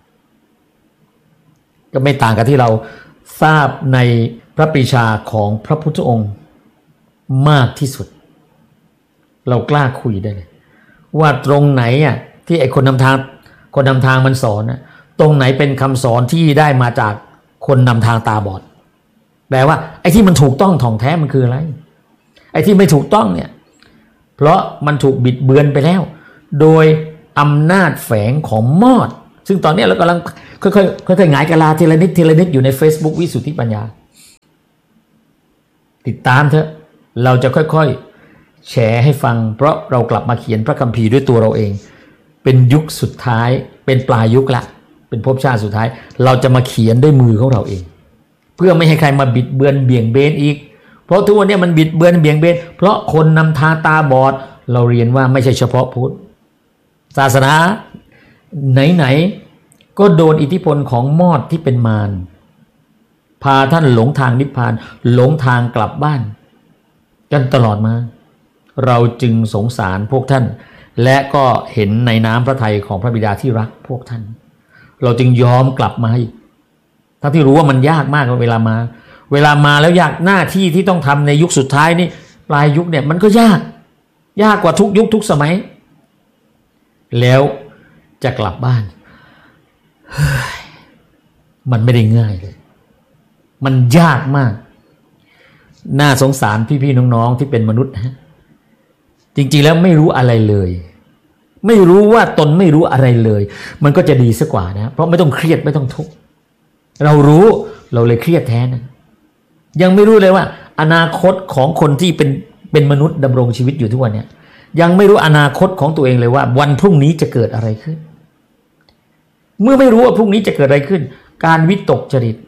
[SPEAKER 1] ก็ไม่ต่างกับที่เราทราบในพระปรีชาของพระพุทธองค์มากที่สุดเรากล้าคุยได้เลยว่าตรงไหนอ่ะที่ไอ้คนนำทางคนนำทางมันสอนนะตรงไหนเป็นคำสอนที่ได้มาจากคนนำทางตาบอดแปลว่าไอ้ที่มันถูกต้องถ่องแท้มันคืออะไรไอ้ที่ไม่ถูกต้องเนี่ยเพราะมันถูกบิดเบือนไปแล้วโดยอำนาจแฝงของมอดซึ่งตอนนี้เรากำลังค่อยๆค่อยๆหงายกะลาทีละนิดทีละนิดอยู่ใน Facebook วิสุทธิปัญญาติดตามเถอะเราจะค่อยๆแชร์ให้ฟังเพราะเรากลับมาเขียนพระคัมภีร์ด้วยตัวเราเองเป็นยุคสุดท้ายเป็นปลายยุคละเป็นภพชาติสุดท้ายเราจะมาเขียนด้วยมือของเราเองเพื่อไม่ให้ใครมาบิดเบือนเบี่ยงเบนอีกเพราะทุกวันนี้มันบิดเบือนเบี่ยงเบนเพราะคนนำทางตาบอดเราเรียนว่าไม่ใช่เฉพาะพุทธศาสนาไหนๆก็โดนอิทธิพลของมอดที่เป็นมารพาท่านหลงทางนิพพานหลงทางกลับบ้านกันตลอดมาเราจึงสงสารพวกท่านและก็เห็นในน้ำพระทัยของพระบิดาที่รักพวกท่านเราจึงยอมกลับมาอีกทั้งที่รู้ว่ามันยากมากเวลามาเวลามาแล้วยากหน้าที่ที่ต้องทำในยุคสุดท้ายนี่ปลายยุคเนี่ยมันก็ยากยากกว่าทุกยุคทุกสมัยแล้วจะกลับบ้านมันไม่ได้ง่ายเลยมันยากมากน่าสงสารพี่ๆน้องๆที่เป็นมนุษย์นะจริงๆแล้วไม่รู้อะไรเลยไม่รู้ว่าตนไม่รู้อะไรเลยมันก็จะดีซะกว่านะเพราะไม่ต้องเครียดไม่ต้องทุกข์เรารู้เราเลยเครียดแทนนะยังไม่รู้เลยว่าอนาคตของคนที่เป็นเป็นมนุษย์ดำรงชีวิตอยู่ทุกวันเนี่ยยังไม่รู้อนาคตของตัวเองเลยว่าวันพรุ่งนี้จะเกิดอะไรขึ้นเมื่อไม่รู้ว่าพรุ่งนี้จะเกิดอะไรขึ้นการวิตกจริต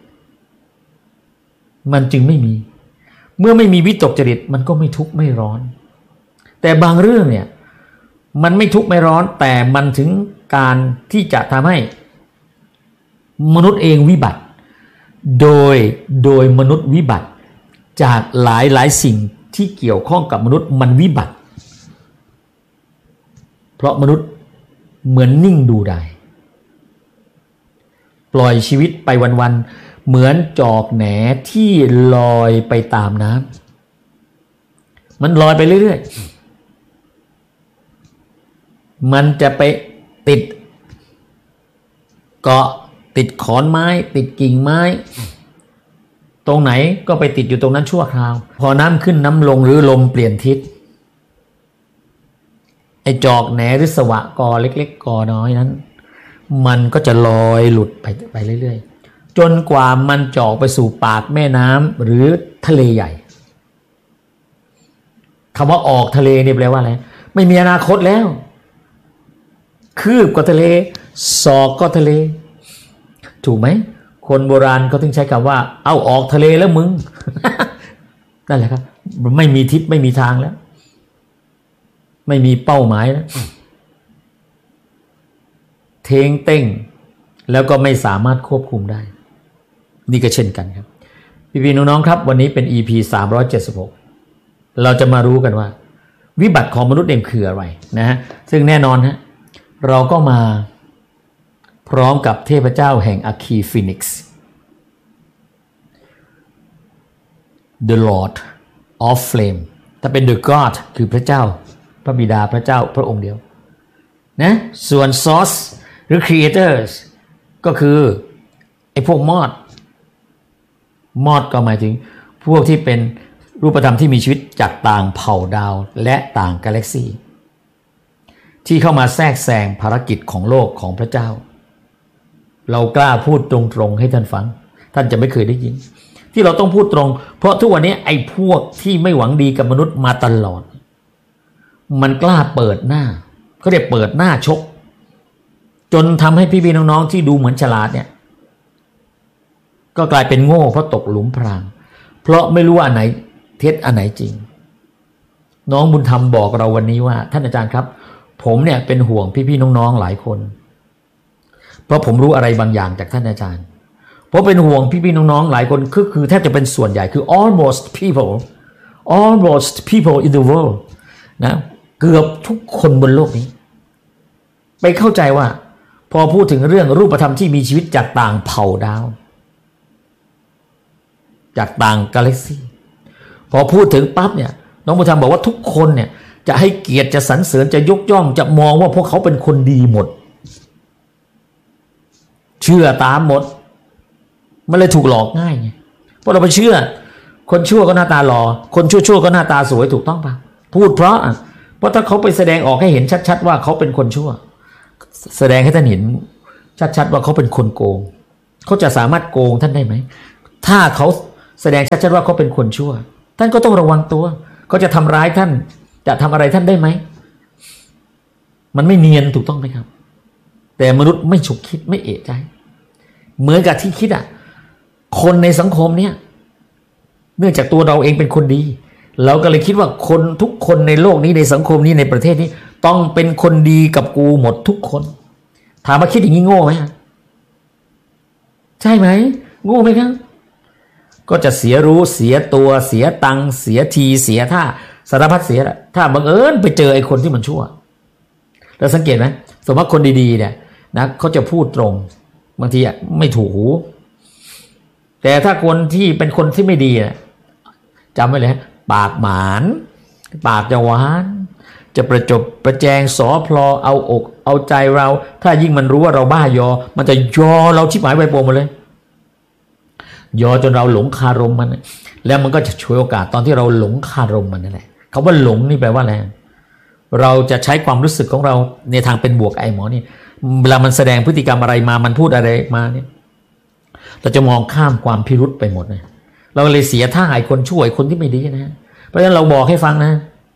[SPEAKER 1] มันจึงไม่มีเมื่อไม่มีวิตกจริตมันก็ไม่ทุกข์ไม่ร้อนแต่บางเรื่องเนี่ยมันไม่ทุกข์ไม่ร้อนแต่มันถึงการที่จะทำให้มนุษย์เองวิบัติโดยโดยมนุษย์วิบัติจากหลายหลายสิ่งที่เกี่ยวข้องกับมนุษย์มันวิบัติเพราะมนุษย์เหมือนนิ่งดูได้ปล่อยชีวิตไปวันๆเหมือนจอกแหนที่ลอยไปตามน้ำมันลอยไปเรื่อยๆมันจะไปติดเกาะติดขอนไม้ติดกิ่งไม้ตรงไหนก็ไปติดอยู่ตรงนั้นชั่วคราวพอน้ำขึ้นน้ำลงหรือลมเปลี่ยนทิศไอ้จอกแหนหรือสวะกอเล็กๆกอน้อยนั้นมันก็จะลอยหลุดไปไปเรื่อยๆจนกว่ามันจะออกไปสู่ปากแม่น้ำหรือทะเลใหญ่คำว่าออกทะเลนี่แปลว่าอะไรไม่มีอนาคตแล้วคืบก็ทะเลศอกก็ทะเลถูกไหมคนโบราณเขาถึงใช้คำว่าเอาออกทะเลแล้วมึง นั่นแหละครับไม่มีทิศไม่มีทางแล้วไม่มีเป้าหมายแล้วเทงเต้งแล้วก็ไม่สามารถควบคุมได้นี่ก็เช่นกันครับพี่ๆน้องๆครับวันนี้เป็น อี พี สามร้อยเจ็ดสิบหกเราจะมารู้กันว่าวิบัติของมนุษย์เองคืออะไรนะฮะซึ่งแน่นอนฮะเราก็มาพร้อมกับเทพเจ้าแห่งอัคคีฟีนิกซ์ The Lord of Flame ถ้าเป็น The God คือพระเจ้าพระบิดาพระเจ้าพระองค์เดียวนะส่วน Source หรือ Creators ก็คือไอ้พวกมอดมอดก็หมายถึงพวกที่เป็นรูปธรรมที่มีชีวิตจากต่างเผ่าดาวและต่างกาแล็กซีที่เข้ามาแทรกแซงภารกิจของโลกของพระเจ้าเรากล้าพูดตรงๆให้ท่านฟังท่านจะไม่เคยได้ยินที่เราต้องพูดตรงเพราะทุกวันนี้ไอ้พวกที่ไม่หวังดีกับมนุษย์มาตลอดมันกล้าเปิดหน้าเขาเรียกเปิดหน้าชกจนทำให้พี่ๆน้องๆที่ดูเหมือนฉลาดเนี่ยก็กลายเป็นโง่เพราะตกหลุมพรางเพราะไม่รู้ว่าอันไหนเท็จอันไหนจริงน้องบุญธรรมบอกเราวันนี้ว่าท่านอาจารย์ครับผมเนี่ยเป็นห่วงพี่ๆน้องๆหลายคนเพราะผมรู้อะไรบางอย่างจากท่านอาจารย์เพราะเป็นห่วงพี่ๆน้องๆหลายคนคือคือแทบจะเป็นส่วนใหญ่คือ almost people almost people in the world นะเกือบทุกคนบนโลกนี้ไปเข้าใจว่าพอพูดถึงเรื่องรูปธรรมที่มีชีวิตจากต่างเผ่าดาวจากต่างกาแล็กซีพอพูดถึงปั๊บเนี่ยน้องบุญธรรมบอกว่าทุกคนเนี่ยจะให้เกียรติจะสรรเสริญจะยกย่องจะมองว่าพวกเขาเป็นคนดีหมดเชื่อตามหมดมันเลยถูกหลอกง่ายไงเพราะเราไปเชื่อคนชั่วก็หน้าตาหล่อคนชั่วๆก็หน้าตาสวยถูกต้องป่ะพูดเพราะเพราะถ้าเขาไปแสดงออกให้เห็นชัดๆว่าเขาเป็นคนชั่วแสดงให้ท่านเห็นชัดๆว่าเขาเป็นคนโกงเขาจะสามารถโกงท่านได้ไหมถ้าเขาแสดงชัดๆว่าเขาเป็นคนชั่วท่านก็ต้องระวังตัวเขาจะทำร้ายท่านจะทำอะไรท่านได้ไหมมันไม่เนียนถูกต้องไหมครับแต่มนุษย์ไม่ฉุกคิดไม่เอะใจเหมือนกับที่คิดอ่ะคนในสังคมเนี้ยเนื่องจากตัวเราเองเป็นคนดีเราก็เลยคิดว่าคนทุกคนในโลกนี้ในสังคมนี้ในประเทศนี้ต้องเป็นคนดีกับกูหมดทุกคนถามว่าคิดอย่างนี้โง่ไหมใช่ไหมโง่ไหมครับก็จะเสียรู้เสียตัวเสียตังเสียทีเสียท่าสารพัดเสียถ้าบังเอิญไปเจอไอ้คนที่มันชั่วแล้วสังเกตไหมสมมติคนดีๆเนี่ยนะเขาจะพูดตรงบางทีอ่ะไม่ถูกหูแต่ถ้าคนที่เป็นคนที่ไม่ดีนะจำไว้เลยปากหมานปากจะหวานจะประจบประแจงสอพลอเอาอกเอาใจเราถ้ายิ่งมันรู้ว่าเราบ้ายอมันจะยอเราชิบหายไปโปงมาเลยยอจนเราหลงคารมมันแล้วมันก็จะช่วยโอกาสตอนที่เราหลงคารมมันนั่นแหละคำว่าหลงนี่แปลว่าอะไรเราจะใช้ความรู้สึกของเราในทางเป็นบวกไอ้หมอนี่เวลามันแสดงพฤติกรรมอะไรมามันพูดอะไรมาเนี่ยเราจะมองข้ามความพิรุธไปหมดเลยเราเลยเสียท่าไอ้คนช่วยคนที่ไม่ดีนะเพราะฉะนั้นเราบอกให้ฟังนะ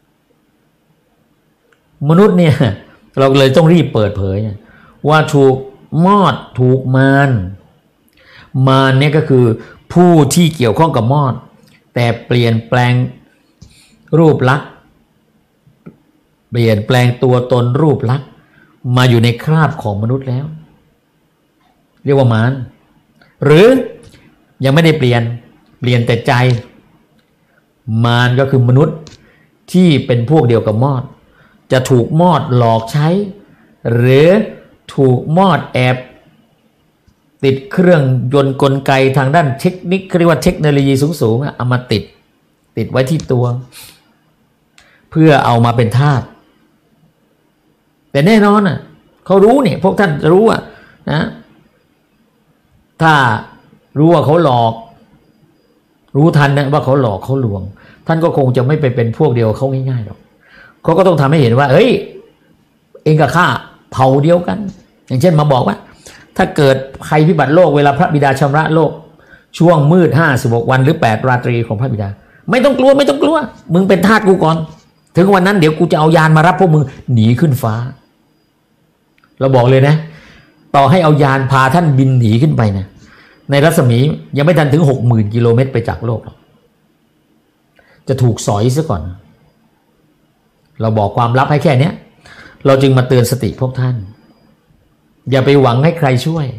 [SPEAKER 1] มนุษย์เนี่ยเราเลยต้องรีบเปิดเผยว่าถูกมอดถูกมารมารเนี่ยก็คือผู้ที่เกี่ยวข้องกับมอดแต่เปลี่ยนแปลงรูปลักษณ์เปลี่ยนแปลงตัวตนรูปลักษณ์มาอยู่ในคราบของมนุษย์แล้วเรียกว่ามารหรือยังไม่ได้เปลี่ยนเปลี่ยนแต่ใจมารก็คือมนุษย์ที่เป็นพวกเดียวกับมอดจะถูกมอดหลอกใช้หรือถูกมอดแอบติดเครื่องยนต์กลไกทางด้านเทคนิคเรียกว่าเทคโนโลยีสูงๆเอามาติดติดไว้ที่ตัวเพื่อเอามาเป็นทาสแต่แน่นอนอ่ะเขารู้เนี่ยพวกท่านรู้อ่ะนะถ้ารู้ว่าเขาหลอกรู้ทันนะว่าเขาหลอกเขาลวงท่านก็คงจะไม่ไปเป็นพวกเดียวเขาง่ายๆหรอกเขาก็ต้องทำให้เห็นว่าเฮ้ยเองกับข้าเผ่าเดียวกันอย่างเช่นมาบอกว่าถ้าเกิดภัยพิบัติโลกเวลาพระบิดาชำระโลกช่วงมืดห้าสิบหกวันหรือแปดราตรีของพระบิดาไม่ต้องกลัวไม่ต้องกลัวมึงเป็นทาสกูก่อนถึงวันนั้นเดี๋ยวกูจะเอายานมารับพวกมึงหนีขึ้นฟ้าเราบอกเลยนะต่อให้เอายานพาท่านบินหนีขึ้นไปนะในรัศมียังไม่ทันถึงหกหมื่นกิโลเมตรไปจากโลกหรอกจะถูกสอยซะก่อนเราบอกความลับให้แค่นี้เราจึงมาเตือนสติพวกท่านอย่าไปหวังให้ใครช่วย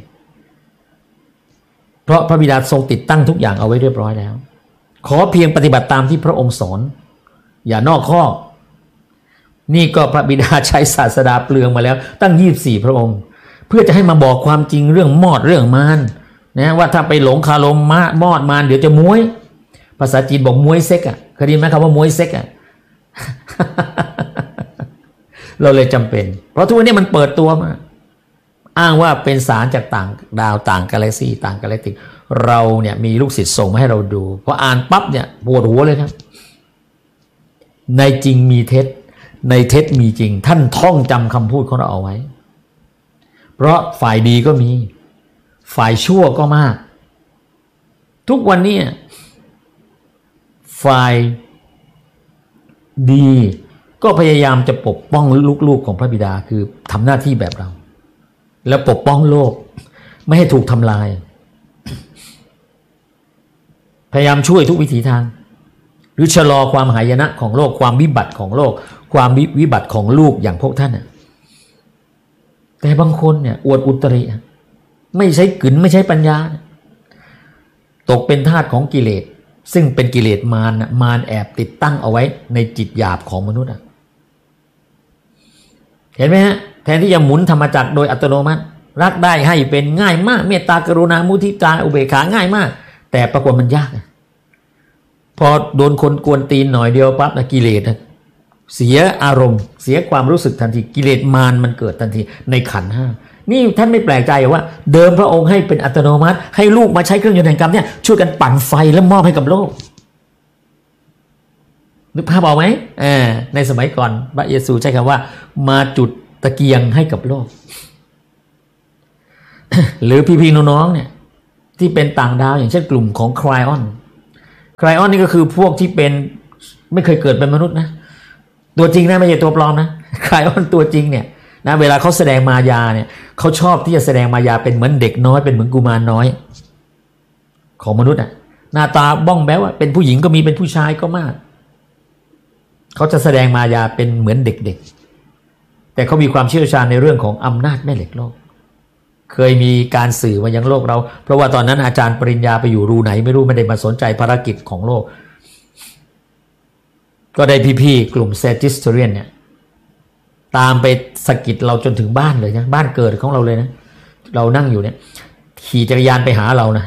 [SPEAKER 1] เพราะพระบิดาทรงติดตั้งทุกอย่างเอาไว้เรียบร้อยแล้วขอเพียงปฏิบัติตามที่พระองค์สอนอย่านอกข้อนี่ก็พระบิดาใช้ศาสดาเปลืองมาแล้วตั้งยี่สิบสี่พระองค์เพื่อจะให้มาบอกความจริงเรื่องมอดเรื่องมารนะว่าถ้าไปหลงคารมมอดมารเดี๋ยวจะม้วยภาษาจีนบอกม้วยเซ็กอ่ะเคยได้ยินไหมคำว่าม้วยเซ็กอ่ะ เราเลยจำเป็นเพราะทุกวันนี้มันเปิดตัวมาอ้างว่าเป็นสารจากต่างดาวต่างกาแล็กซี่ต่างกาแล็กติกเราเนี่ยมีลูกศิษย์ส่งมาให้เราดูพออ่านปั๊บเนี่ยปวดหัวเลยครับในจริงมีเท็จในเท็จมีจริงท่านท่องจำคำพูดของเราเอาไว้เพราะฝ่ายดีก็มีฝ่ายชั่วก็มากทุกวันนี้ฝ่ายดีก็พยายามจะปกป้องลูกๆของพระบิดาคือทำหน้าที่แบบเราแล้วปกป้องโลกไม่ให้ถูกทำลายพยายามช่วยทุกวิถีทางหรือชะลอความหายนะของโลกความวิบัติของโลกความวิบัติของลูกอย่างพวกท่านน่ะแต่บางคนเนี่ยอวดอุตริไม่ใช้กึ๋นไม่ใช้ปัญญาตกเป็นทาสของกิเลสซึ่งเป็นกิเลสมารน่ะมารแอบติดตั้งเอาไว้ในจิตหยาบของมนุษย์อ่ะเห็นไหมฮะแทนที่จะหมุนธรรมจักรโดยอัตโนมัติรักได้ให้เป็นง่ายมากเมตตากรุณามุทิตาอุเบกขาง่ายมากแต่ปรากฏมันยากพอโดนคนกวนตีนหน่อยเดียวปั๊บนะกิเลสเสียอารมณ์เสียความรู้สึกทันทีกิเลสมารมันเกิดทันทีในขันธ์ห้านี่ท่านไม่แปลกใจว่าเดิมพระองค์ให้เป็นอัตโนมัติให้ลูกมาใช้เครื่องยนต์แห่งกรรมเนี่ยช่วยกันปั่นไฟแล้วมอบให้กับโลกนึกภาพออกไหมอ่าในสมัยก่อนพระเยซูใช้คำว่ามาจุดตะเกียงให้กับโลกหรือพี่ๆน้องๆเนี่ยที่เป็นต่างดาวอย่างเช่นกลุ่มของไคลออนไคลออนนี่ก็คือพวกที่เป็นไม่เคยเกิดเป็นมนุษย์นะตัวจริงนะไม่ใช่ตัวปลอมนะไคลออนตัวจริงเนี่ยนะเวลาเขาแสดงมายาเนี่ยเขาชอบที่จะแสดงมายาเป็นเหมือนเด็กน้อยเป็นเหมือนกุมารน้อยของมนุษย์อ่ะหน้าตาบ้องแบ้วอ่ะเป็นผู้หญิงก็มีเป็นผู้ชายก็มากเขาจะแสดงมายาเป็นเหมือนเด็กๆแต่เขามีความเชี่ยวชาญในเรื่องของอำนาจแม่เหล็กโลกเคยมีการสื่อมายังโลกเราเพราะว่าตอนนั้นอาจารย์ปริญญาไปอยู่รูไหนไม่รู้ไม่ได้มาสนใจภารกิจของโลกก็ได้พี่ๆกลุ่มเซจิสเทเรียนเนี่ยตามไปสกิดเราจนถึงบ้านเลยนะบ้านเกิดของเราเลยนะเรานั่งอยู่เนี่ยขี่จักรยานไปหาเรานะ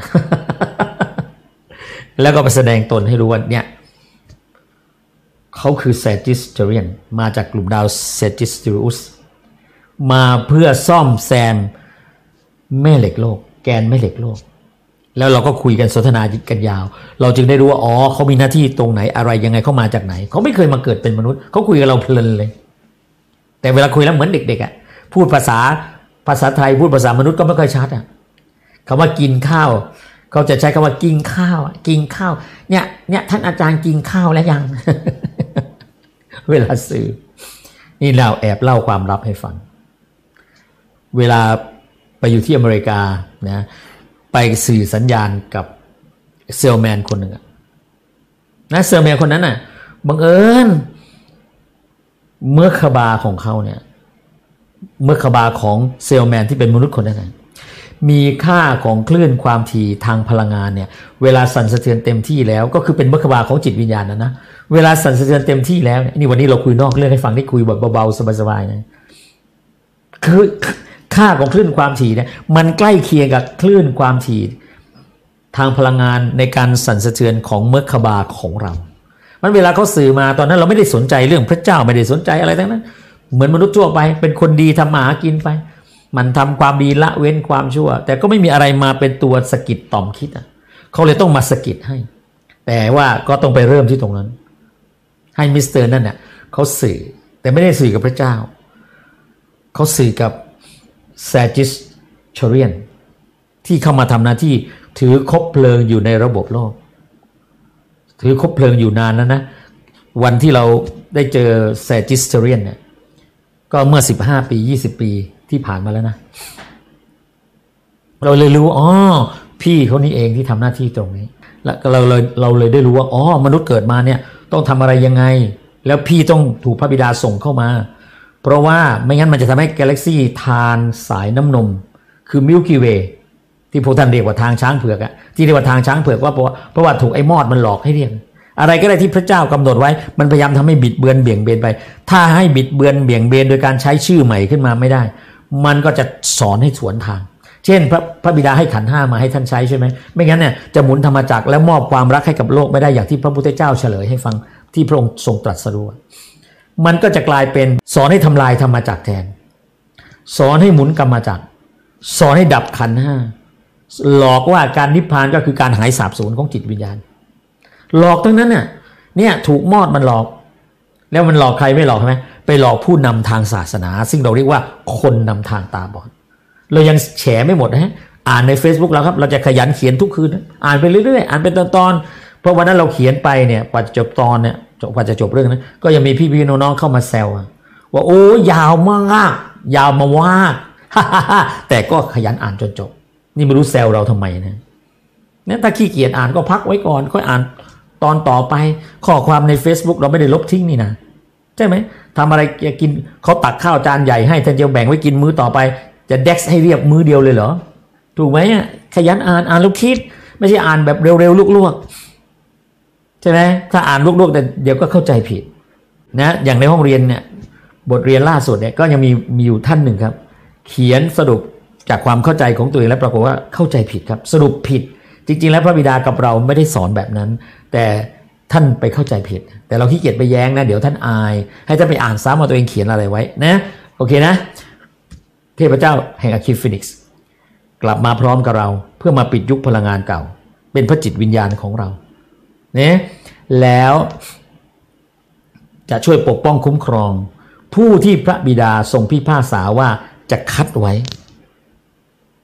[SPEAKER 1] แล้วก็ไปแสดงตนให้รู้ว่าเนี่ยเขาคือเซจิสเทเรียนมาจากกลุ่มดาวเซจิสเทริอุสมาเพื่อซ่อมแซมแม่เหล็กโลกแกนแม่เหล็กโลกแล้วเราก็คุยกันสนทนากันยาวเราจึงได้รู้ว่าอ๋อเขามีหน้าที่ตรงไหนอะไรยังไงเขามาจากไหนเขาไม่เคยมาเกิดเป็นมนุษย์เขาคุยกับเราเพลินเลยแต่เวลาคุยแล้วเหมือนเด็กๆอ่ะพูดภาษาภาษาไทยพูดภาษามนุษย์ก็ไม่ค่อยชัดอ่ะคำว่ากินข้าวเขาจะใช้คำว่ากินข้าวกินข้าวเนี่ยเนี่ยท่านอาจารย์กินข้าวแล้วยัง เวลาสื่อนี่เราแอบเล่าความลับให้ฟังเวลาไปอยู่ที่อเมริกานะไปสื่อสัญญาณกับเซลแมนคนหนึ่งนะเซลแมนคนนั้นน่ะบังเอิญเมื่อขบาของเขาเนี่ยเมื่อขบาของเซลแมนที่เป็นมนุษย์คนนั้นมีค่าของคลื่นความถี่ทางพลังงานเนี่ยเวลาสั่นสะเทือนเต็มที่แล้วก็คือเป็นเมื่อขบาของจิตวิญญาณนะนะเวลาสั่นสะเทือนเต็มที่แล้วนี่วันนี้เราคุยนอกเรื่องให้ฟังได้คุยแบบเบาๆสบายๆนะคือค่าของคลื่นความถี่เนี่ยมันใกล้เคียงกับคลื่นความถี่ทางพลังงานในการสั่นสะเทือนของเมฆบาของเรามันเวลาเขาสื่อมาตอนนั้นเราไม่ได้สนใจเรื่องพระเจ้าไม่ได้สนใจอะไรทั้งนั้นเหมือนมนุษย์ทั่วไปเป็นคนดีทำมาหากินไปมันทำความดีละเว้นความชั่วแต่ก็ไม่มีอะไรมาเป็นตัวสกิดต่อมคิดอ่ะเขาเลยต้องมาสกิดให้แต่ว่าก็ต้องไปเริ่มที่ตรงนั้นให้มิสเตอร์นั่นน่ะเขาสื่อแต่ไม่ได้สื่อกับพระเจ้าเขาสื่อกับแซจิสเทเรียนที่เข้ามาทำหน้าที่ถือคบเพลิงอยู่ในระบบโลกถือคบเพลิงอยู่นานแล้วนะวันที่เราได้เจอแซจิสเทเรียนเนี่ยก็เมื่อสิบห้าปียี่สิบปีที่ผ่านมาแล้วนะเราเลยรู้อ๋อพี่เขานี่เองที่ทำหน้าที่ตรงนี้แล้วเราเลยเราเลยได้รู้ว่าอ๋อมนุษย์เกิดมาเนี่ยต้องทำอะไรยังไงแล้วพี่ต้องถูกพระบิดาส่งเข้ามาเพราะว่าไม่งั้นมันจะทำให้กาแล็กซี่ทานสายน้ำนมคือมิลกี้เวย์ที่พวกท่านเรียกว่าทางช้างเผือกอะที่เรียกว่าทางช้างเผือกว่าเพราะว่าเพราะว่าถูกไอ้มอดมันหลอกให้เรียกอะไรก็ได้ที่พระเจ้ากำหนดไว้มันพยายามทำให้บิดเบือนเบี่ยงเบนไปถ้าให้บิดเบือนเบี่ยงเบนโดยการใช้ชื่อใหม่ขึ้นมาไม่ได้มันก็จะสอนให้สวนทางเช่นพระพระบิดาให้ขันธ์ห้ามาให้ท่านใช้ใช่ไหมไม่งั้นเนี่ยจะหมุนธรรมจักรและมอบความรักให้กับโลกไม่ได้อย่างที่พระพุทธเจ้าเฉลยให้ฟังที่พระองค์ทรงตรัสรู้มันก็จะกลายเป็นสอนให้ทำลายธรรมจักรแทนสอนให้หมุนกรรมจักรสอนให้ดับขันธ์ห้าหลอกว่าการนิพพานก็คือการหายสาบสูญของจิตวิญญาณหลอกทั้งนั้นเนี่ยเนี่ยถูกมอดมันหลอกแล้วมันหลอกใครไม่หลอกใช่ไหมไปหลอกผู้นำทางศาสนาซึ่งเราเรียกว่าคนนำทางตาบอดเรายังแฉไม่หมดนะฮะอ่านใน Facebook แล้วครับเราจะขยันเขียนทุกคืนอ่านไปเรื่อยๆอ่านเป็นตอนๆเพราะวันนั้นเราเขียนไปเนี่ยกว่าจะจบตอนเนี่ยกว่าจะจบเรื่องนั้นก็ยังมีพี่ๆน้องๆเข้ามาแซวว่าโอ้ยาวมากยาวมาว่าแต่ก็ขยันอ่านจนจบนี่ไม่รู้แซวเราทำไมนะเนี่ยถ้าขี้เกียจอ่านก็พักไว้ก่อนค่อยอ่านตอนต่อไปข้อความใน Facebook เราไม่ได้ลบทิ้งนี่นะใช่ไหมทำอะไรจะกินเขาตักข้าวจานใหญ่ให้ท่านจะแบ่งไว้กินมื้อต่อไปจะเด็กซ์ให้เรียบมื้อเดียวเลยเหรอถูกไหมขยันอ่านอ่านแล้วคิดไม่ใช่อ่านแบบเร็วๆลวกๆใช่ไหมถ้าอ่านลวกๆแต่เดี๋ยวก็เข้าใจผิดนะอย่างในห้องเรียนเนี่ยบทเรียนล่าสุดเนี่ยก็ยังมีมีอยู่ท่านหนึ่งครับเขียนสรุปจากความเข้าใจของตัวเองแล้วปรากฏว่าเข้าใจผิดครับสรุปผิดจริงๆแล้วพระบิดากับเราไม่ได้สอนแบบนั้นแต่ท่านไปเข้าใจผิดแต่เราขี้เกียจไปแย้งนะเดี๋ยวท่านอายให้ท่านไปอ่านซ้ำว่าตัวเองเขียนอะไรไว้นะโอเคนะเทพเจ้าแห่งอะคิฟินิกซ์กลับมาพร้อมกับเราเพื่อมาปิดยุคพลังงานเก่าเป็นพระจิตวิญญาณของเราเนี่ยแล้วจะช่วยปกป้องคุ้มครองผู้ที่พระบิดาทรงพิพากษาว่าจะคัดไว้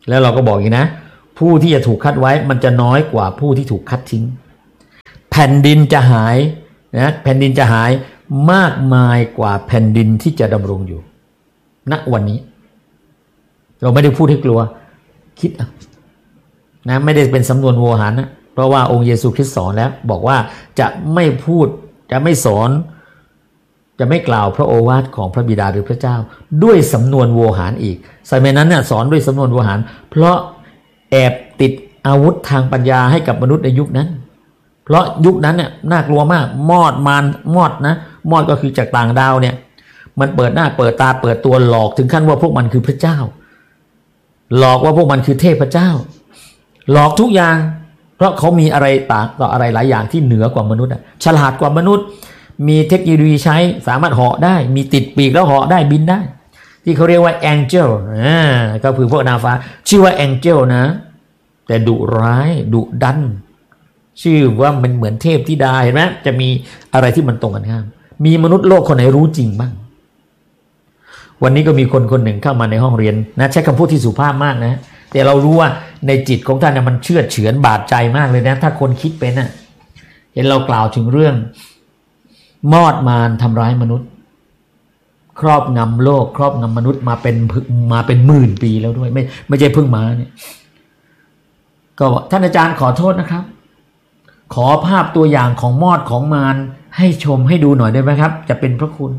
[SPEAKER 1] แล้วเราก็บอกอีกนะผู้ที่จะถูกคัดไว้มันจะน้อยกว่าผู้ที่ถูกคัดทิ้งแผ่นดินจะหายนะแผ่นดินจะหายมากมายกว่าแผ่นดินที่จะดำรงอยู่ณวันนี้เราไม่ได้พูดให้กลัวคิดนะไม่ได้เป็นสำนวนโวหารนะเพราะว่าองค์เยซูคริสต์สอนแล้วบอกว่าจะไม่พูดจะไม่สอนจะไม่กล่าวพระโอวาทของพระบิดาหรือพระเจ้าด้วยสำนวนโวหารอีกสมัยนั้นเนี่ยสอนด้วยสำนวนโวหารเพราะแอบติดอาวุธทางปัญญาให้กับมนุษย์ในยุคนั้นเพราะยุคนั้นเนี่ยน่ากลัวมากมอดมารมอดนะมอดก็คือจากต่างดาวเนี่ยมันเปิดหน้าเปิดตาเปิดตัวหลอกถึงขั้นว่าพวกมันคือพระเจ้าหลอกว่าพวกมันคือเทพเจ้าหลอกทุกอย่างเพราะเขามีอะไรต่างต่ออะไรหลายอย่างที่เหนือกว่ามนุษย์ฉลาดกว่ามนุษย์มีเทคโนโลยีใช้สามารถเหาะได้มีติดปีกแล้วเหาะได้บินได้ที่เขาเรียกว่าแองเจิลอ่าก็คือพวกนางฟ้าชื่อว่าแองเจิลนะแต่ดุร้ายดุดันชื่อว่ามันเหมือนเทพธิดาเห็นไหมจะมีอะไรที่มันตรงกันข้ามมีมนุษย์โลกคนไหนรู้จริงบ้างวันนี้ก็มีคนคนหนึ่งเข้ามาในห้องเรียนนะใช้คำพูดที่สุภาพมากนะแต่เรารู้ว่าในจิตของท่านนะมันเชื่อเฉือนบาดใจมากเลยนะถ้าคนคิดเป็นนะเห็นเรากล่าวถึงเรื่องมอดมารทำร้ายมนุษย์ครอบงำโลกครอบงำมนุษย์มาเป็นมาเป็นหมื่นปีแล้วด้วยไม่ไม่ใช่เพิ่งมาเนี่ยก็ท่านอาจารย์ขอโทษนะครับขอภาพตัวอย่างของมอดของมารให้ชมให้ดูหน่อยได้ไหมครับจะเป็นพระคุณ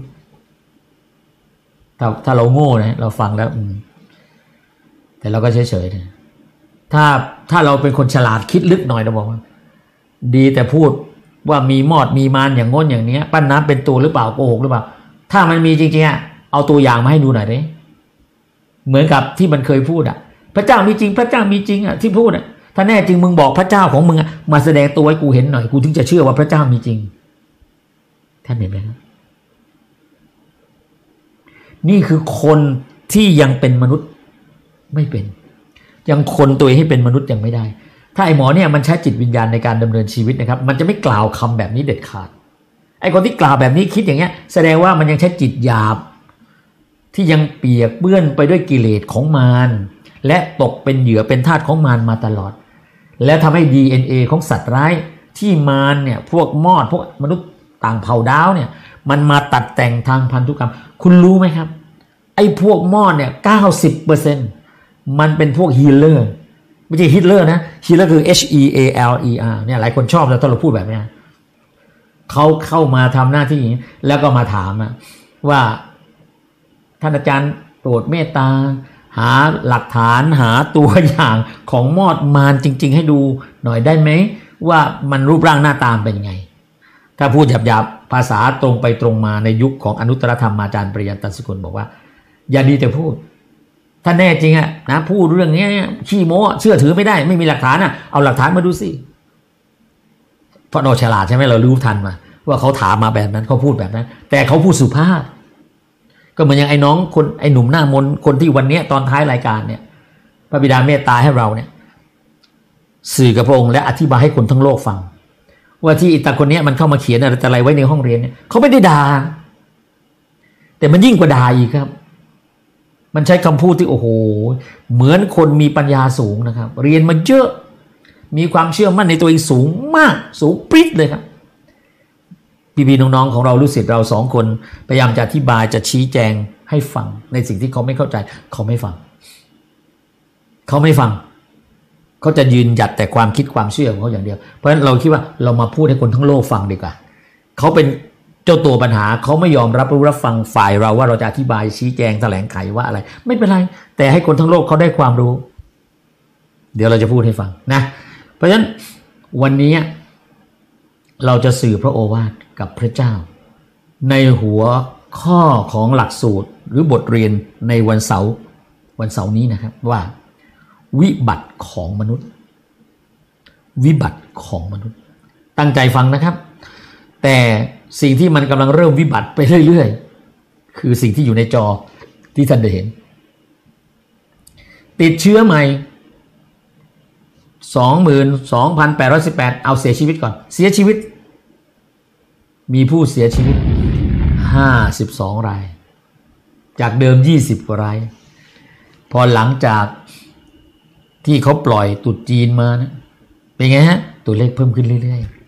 [SPEAKER 1] ถ้าถ้าเราโง่นะเราฟังแล้วแต่เราก็เฉยๆนะถ้าถ้าเราเป็นคนฉลาดคิดลึกหน่อยเราบอกว่าดีแต่พูดว่ามีมอดมีมารอย่างง้นอย่างนี้ปั้นน้ำเป็นตัวหรือเปล่าโกหกหรือเปล่าถ้ามันมีจริงๆอ่ะเอาตัวอย่างมาให้ดูหน่อยดิเหมือนกับที่มันเคยพูดอ่ะพระเจ้ามีจริงพระเจ้ามีจริงอ่ะที่พูดอ่ะถ้าแน่จริงมึงบอกพระเจ้าของมึงอ่ะมาแสดงตัวให้กูเห็นหน่อยกูถึงจะเชื่อว่าพระเจ้ามีจริงท่านเห็นไหมครับนี่คือคนที่ยังเป็นมนุษย์ไม่เป็นยังคนตัวเองให้เป็นมนุษย์ยังไม่ได้ถ้าไอ้หมอเนี่ยมันใช้จิตวิญญาณในการดำเนินชีวิตนะครับมันจะไม่กล่าวคำแบบนี้เด็ดขาดไอ้คนที่กล่าวแบบนี้คิดอย่างเงี้ยแสดงว่ามันยังใช้จิตหยาบที่ยังเปียกเปื้อนไปด้วยกิเลสของมารและตกเป็นเหยื่อเป็นทาสของมารมาตลอดและทำให้ ดี เอ็น เอ ของสัตว์ร้ายที่มารเนี่ยพวกมอดพวกมนุษย์ต่างเผ่าดาวเนี่ยมันมาตัดแต่งทางพันธุกรรมคุณรู้ไหมครับไอ้พวกมอดเนี่ย เก้าสิบเปอร์เซ็นต์ มันเป็นพวกฮีลเลอร์ไม่ใช่ฮิตเลอร์นะฮีลเลอร์คือ H E A L E R เนี่ยหลายคนชอบแล้วถ้าเราพูดแบบนี้เขาเข้ามาทำหน้าที่แล้วก็มาถามว่าท่านอาจารย์โปรดเมตตาหาหลักฐานหาตัวอย่างของมอดมารจริงๆให้ดูหน่อยได้ไหมว่ามันรูปร่างหน้าตาเป็นยังไงถ้าพูดหยาบๆภาษาตรงไปตรงมาในยุคของอนุตตรธรรมาจารย์ปริยันตสกุลบอกว่าอย่าดีแต่พูดถ้าแน่จริงอะนะพูดเรื่องนี้ขี้โม้เชื่อถือไม่ได้ไม่มีหลักฐานอะเอาหลักฐานมาดูสิเพราะเราฉลาดใช่ไหมเรารู้ทันมาว่าเขาถามมาแบบนั้นเขาพูดแบบนั้นแต่เขาพูดสุภาพก็เหมือนอย่างไอ้น้องคนไอ้หนุ่มหน้ามนคนที่วันนี้ตอนท้ายรายการเนี่ยพระบิดาเมตตาให้เราเนี่ยสื่อกับพระองค์และอธิบายให้คนทั้งโลกฟังว่าที่อิตาคนนี้มันเข้ามาเขียนอะไรแต่อะไรไว้ในห้องเรียนเนี่ยเขาไม่ได้ด่าแต่มันยิ่งกว่าด่าอีกครับมันใช้คำพูดที่โอ้โหเหมือนคนมีปัญญาสูงนะครับเรียนมาเยอะมีความเชื่อมั่นในตัวเองสูงมากสูงปริ๊ดเลยครับพี่ๆน้องๆของเราลูกศิษย์เราสองคนพยายามจะอธิบายจะชี้แจงให้ฟังในสิ่งที่เขาไม่เข้าใจเขาไม่ฟังเขาไม่ฟังเขาจะยืนหยัดแต่ความคิดความเชื่อของเขาอย่างเดียวเพราะฉะนั้นเราคิดว่าเรามาพูดให้คนทั้งโลกฟังดีกว่าเขาเป็นเจ้าตัวปัญหาเขาไม่ยอมรับรู้รับฟังฝ่ายเราว่าเราจะอธิบายชี้แจงแถลงไขว่าอะไรไม่เป็นไรแต่ให้คนทั้งโลกเขาได้ความรู้เดี๋ยวเราจะพูดให้ฟังนะเพราะฉะนั้นวันนี้เราจะสื่อพระโอวาทกับพระเจ้าในหัวข้อของหลักสูตรหรือบทเรียนในวันเสาร์วันเสาร์นี้นะครับว่าวิบัติของมนุษย์วิบัติของมนุษย์ตั้งใจฟังนะครับแต่สิ่งที่มันกำลังเริ่มวิบัติไปเรื่อยๆคือสิ่งที่อยู่ในจอที่ท่านได้เห็นติดเชื้อใหม่ สองหมื่นสองพันแปดร้อยสิบแปด เอาเสียชีวิตก่อนเสียชีวิตมีผู้เสียชีวิตห้าสิบสองรายจากเดิมยี่สิบกว่ารายพอหลังจากที่เขาปล่อยตรุษจีนมานะเป็นไงฮะตัวเลขเพิ่มขึ้นเรื่อยๆ